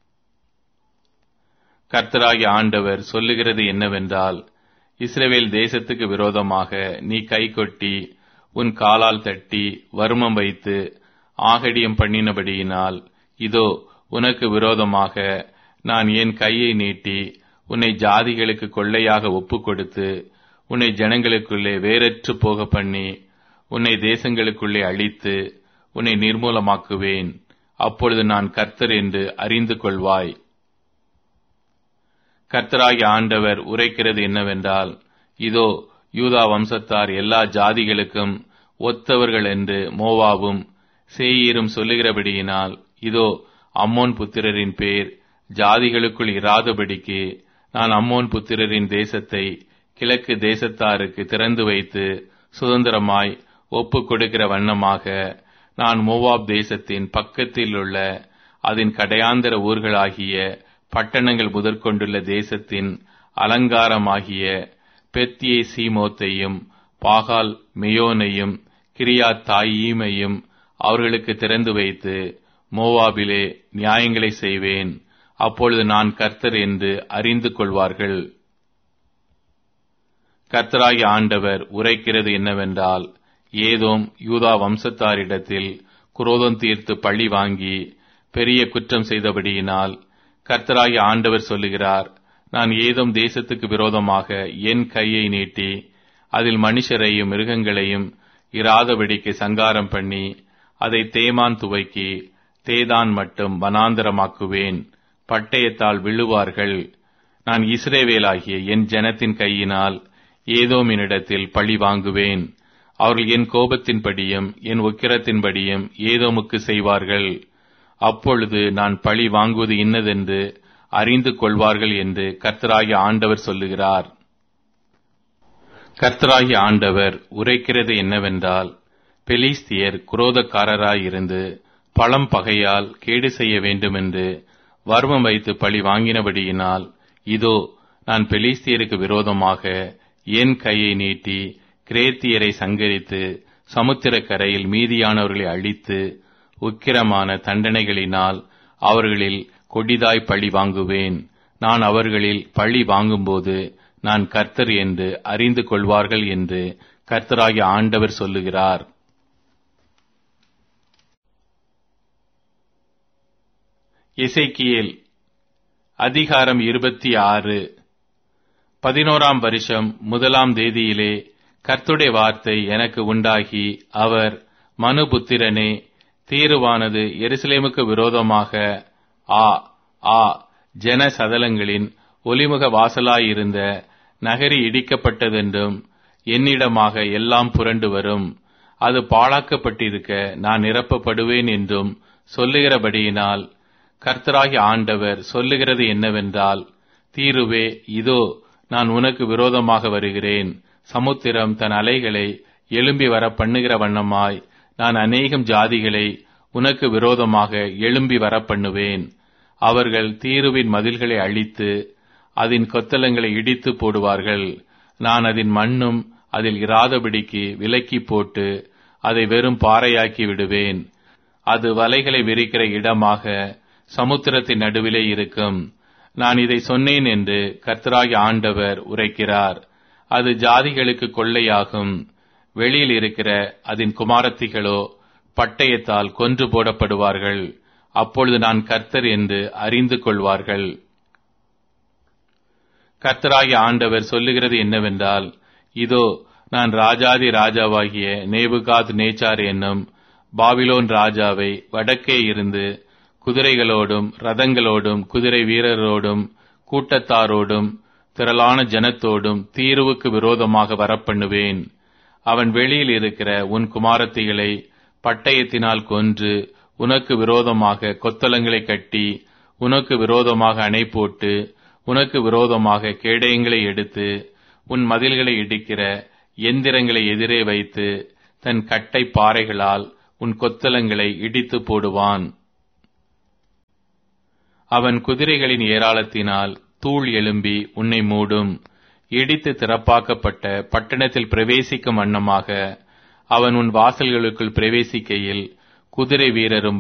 கர்த்தராகிய ஆண்டவர் சொல்லுகிறது என்னவென்றால், இஸ்ரவேல் தேசத்துக்கு விரோதமாக நீ கை கொட்டி உன் காலால் தட்டி வருமம் வைத்து ஆகடியம் பண்ணினபடியினால், இதோ உனக்கு விரோதமாக நான் என் கையை நீட்டி உன்னை ஜாதிகளுக்கு கொள்ளையாக ஒப்புக் கொடுத்து உன்னை ஜனங்களுக்குள்ளே வேறற்று போக பண்ணி உன்னை தேசங்களுக்குள்ளே அழித்து உன்னை நிர்மூலமாக்குவேன். அப்பொழுது நான் கர்த்தர் என்று அறிந்து கொள்வாய். கர்த்தராகிய ஆண்டவர் உரைக்கிறது என்னவென்றால், இதோ யூதா வம்சத்தார் எல்லா ஜாதிகளுக்கும் ஒத்தவர்கள் என்று மோவாவும் சேயீரும் சொல்லுகிறபடியினால், இதோ அம்மோன் புத்திரரின் பேர் ஜாதிகளுக்குள் இராதபடிக்கு நான் அம்மோன் புத்திரரின் தேசத்தை கிழக்கு தேசத்தாருக்கு திறந்து வைத்து சுதந்திரமாய் ஒப்புக் கொடுக்கிற வண்ணமாக நான் மோவாப் தேசத்தின் பக்கத்தில் உள்ள அதன் கடையாந்தர ஊர்களாகிய பட்டணங்கள் முதற்கொண்டுள்ள தேசத்தின் அலங்காரமாகிய பெத்தியே சீமோத்தையும் பாகால் மெயோனையும் கிரியாத்தாயீமையும் அவர்களுக்கு திறந்து வைத்து மோவாபிலே நியாயங்களை செய்வேன். அப்பொழுது நான் கர்த்தர் என்று அறிந்து கொள்வார்கள். கர்த்தராகிய ஆண்டவர் உரைக்கிறது என்னவென்றால், ஏதோம் யூதா வம்சத்தாரிடத்தில் குரோதம் தீர்த்து பழி வாங்கி பெரிய குற்றம் செய்தபடியினால் கர்த்தராகிய ஆண்டவர் சொல்லுகிறார், நான் ஏதோம் தேசத்துக்கு விரோதமாக என் கையை நீட்டி அதில் மனுஷரையும் மிருகங்களையும் இராதபடிக்கு சங்காரம் பண்ணி அதை தேமான் துவைக்கி தேதான் மட்டும் வனாந்தரமாக்குவேன். பட்டயத்தால் விழுவார்கள். நான் இஸ்ரவேலாகிய என் ஜனத்தின் கையினால் ஏதோமினிடத்தில் பழி வாங்குவேன். அவர்கள் என் கோபத்தின்படியும் என் உக்கிரத்தின்படியும் ஏதோமுக்கு செய்வார்கள். அப்பொழுது நான் பழி வாங்குவது இன்னதென்று அறிந்து கொள்வார்கள் என்று கர்த்தராகிய ஆண்டவர் சொல்லுகிறார். கர்த்தராகிய ஆண்டவர் உரைக்கிறது என்னவென்றால், பெலிஸ்தியர் குரோதக்காரராயிருந்து பழம் பகையால் கேடு செய்ய வேண்டுமென்று வர்மம் வைத்து பழி வாங்கினபடியினால், இதோ நான் பெலிஸ்தியருக்கு விரோதமாக என் கையை நீட்டி கிரேத்தியரை சங்கரித்து சமுத்திரக்கரையில் மீதியானவர்களை அழித்து உக்கிரமான தண்டனைகளினால் அவர்களில் கொடிதாய் பழி வாங்குவேன். நான் அவர்களில் பழி வாங்கும்போது நான் கர்த்தர் என்று அறிந்து கொள்வார்கள் என்று கர்த்தராகிய ஆண்டவர் சொல்லுகிறார். எசேக்கியேல் அதிகாரம் இருபத்தி ஆறு. பதினோராம் வருஷம் முதலாம் தேதியிலே கர்த்தருடைய வார்த்தை எனக்கு உண்டாகி, அவர், மனுபுத்திரனே, தீருவானது எருசலேமுக்கு விரோதமாக ஆ ஆ ஜன சதலங்களின் ஒலிமுக வாசலாயிருந்த நகரி இடிக்கப்பட்டதென்றும் என்னிடமாக எல்லாம் புரண்டு வரும், அது பாழாக்கப்பட்டிருக்க நான் நிரப்பப்படுவேன் என்றும் சொல்லுகிறபடியினால், கர்த்தராகிய ஆண்டவர் சொல்லுகிறது என்னவென்றால், தீருவே, இதோ நான் உனக்கு விரோதமாக வருகிறேன். சமுத்திரம் தன் அலைகளை எழும்பி வர பண்ணுகிற வண்ணமாய் நான் அநேகம் ஜாதிகளை உனக்கு விரோதமாக எழும்பி வர பண்ணுவேன். அவர்கள் தீருவின் மதில்களை அழித்து அதன் கொத்தளங்களை இடித்து போடுவார்கள். நான் அதன் மண்ணும் அதில் இராதபடிக்கு விலக்கி போட்டு அதை வெறும் பாறையாக்கி விடுவேன். அது வலைகளை விரிக்கிற இடமாக சமுத்திரத்தின் நடுவிலே இருக்கும். நான் இதை சொன்னேன் என்று கர்த்தராகிய ஆண்டவர் உரைக்கிறார். அது ஜாதிகளுக்கு கொள்ளையாகும். வெளியில் இருக்கிற அதன் குமாரத்திகளோ பட்டயத்தால் கொன்று போடப்படுவார்கள். அப்பொழுது நான் கர்த்தர் என்று அறிந்து கொள்வார்கள். கர்த்தராகிய ஆண்டவர் சொல்லுகிறது என்னவென்றால், இதோ நான் ராஜாதி ராஜாவாகிய நேபுகாத் நேச்சார் என்னும் பாபிலோன் ராஜாவை வடக்கே இருந்து குதிரைகளோடும் ரதங்களோடும் குதிரை வீரரோடும் கூட்டத்தாரோடும் திரளான ஜனத்தோடும் தீருவுக்கு விரோதமாக வரப்பண்ணுவேன். அவன் வெளியில் இருக்கிற உன் குமாரத்திகளை பட்டயத்தினால் கொன்று உனக்கு விரோதமாக கொத்தளங்களை கட்டி உனக்கு விரோதமாக அணை போட்டு உனக்கு விரோதமாக கேடயங்களை எடுத்து உன் மதில்களை இடிக்கிற எந்திரங்களை எதிரே வைத்து தன் கட்டை பாறைகளால் உன் கொத்தளங்களை இடித்து போடுவான். அவன் குதிரைகளின் ஏராளத்தினால் தூள் எழும்பி உன்னை மூடும். இடித்து திறப்பாக்கப்பட்ட பட்டணத்தில் பிரவேசிக்கும் வண்ணமாக அவன் உன் வாசல்களுக்குள் பிரவேசிக்கையில் குதிரை வீரரும்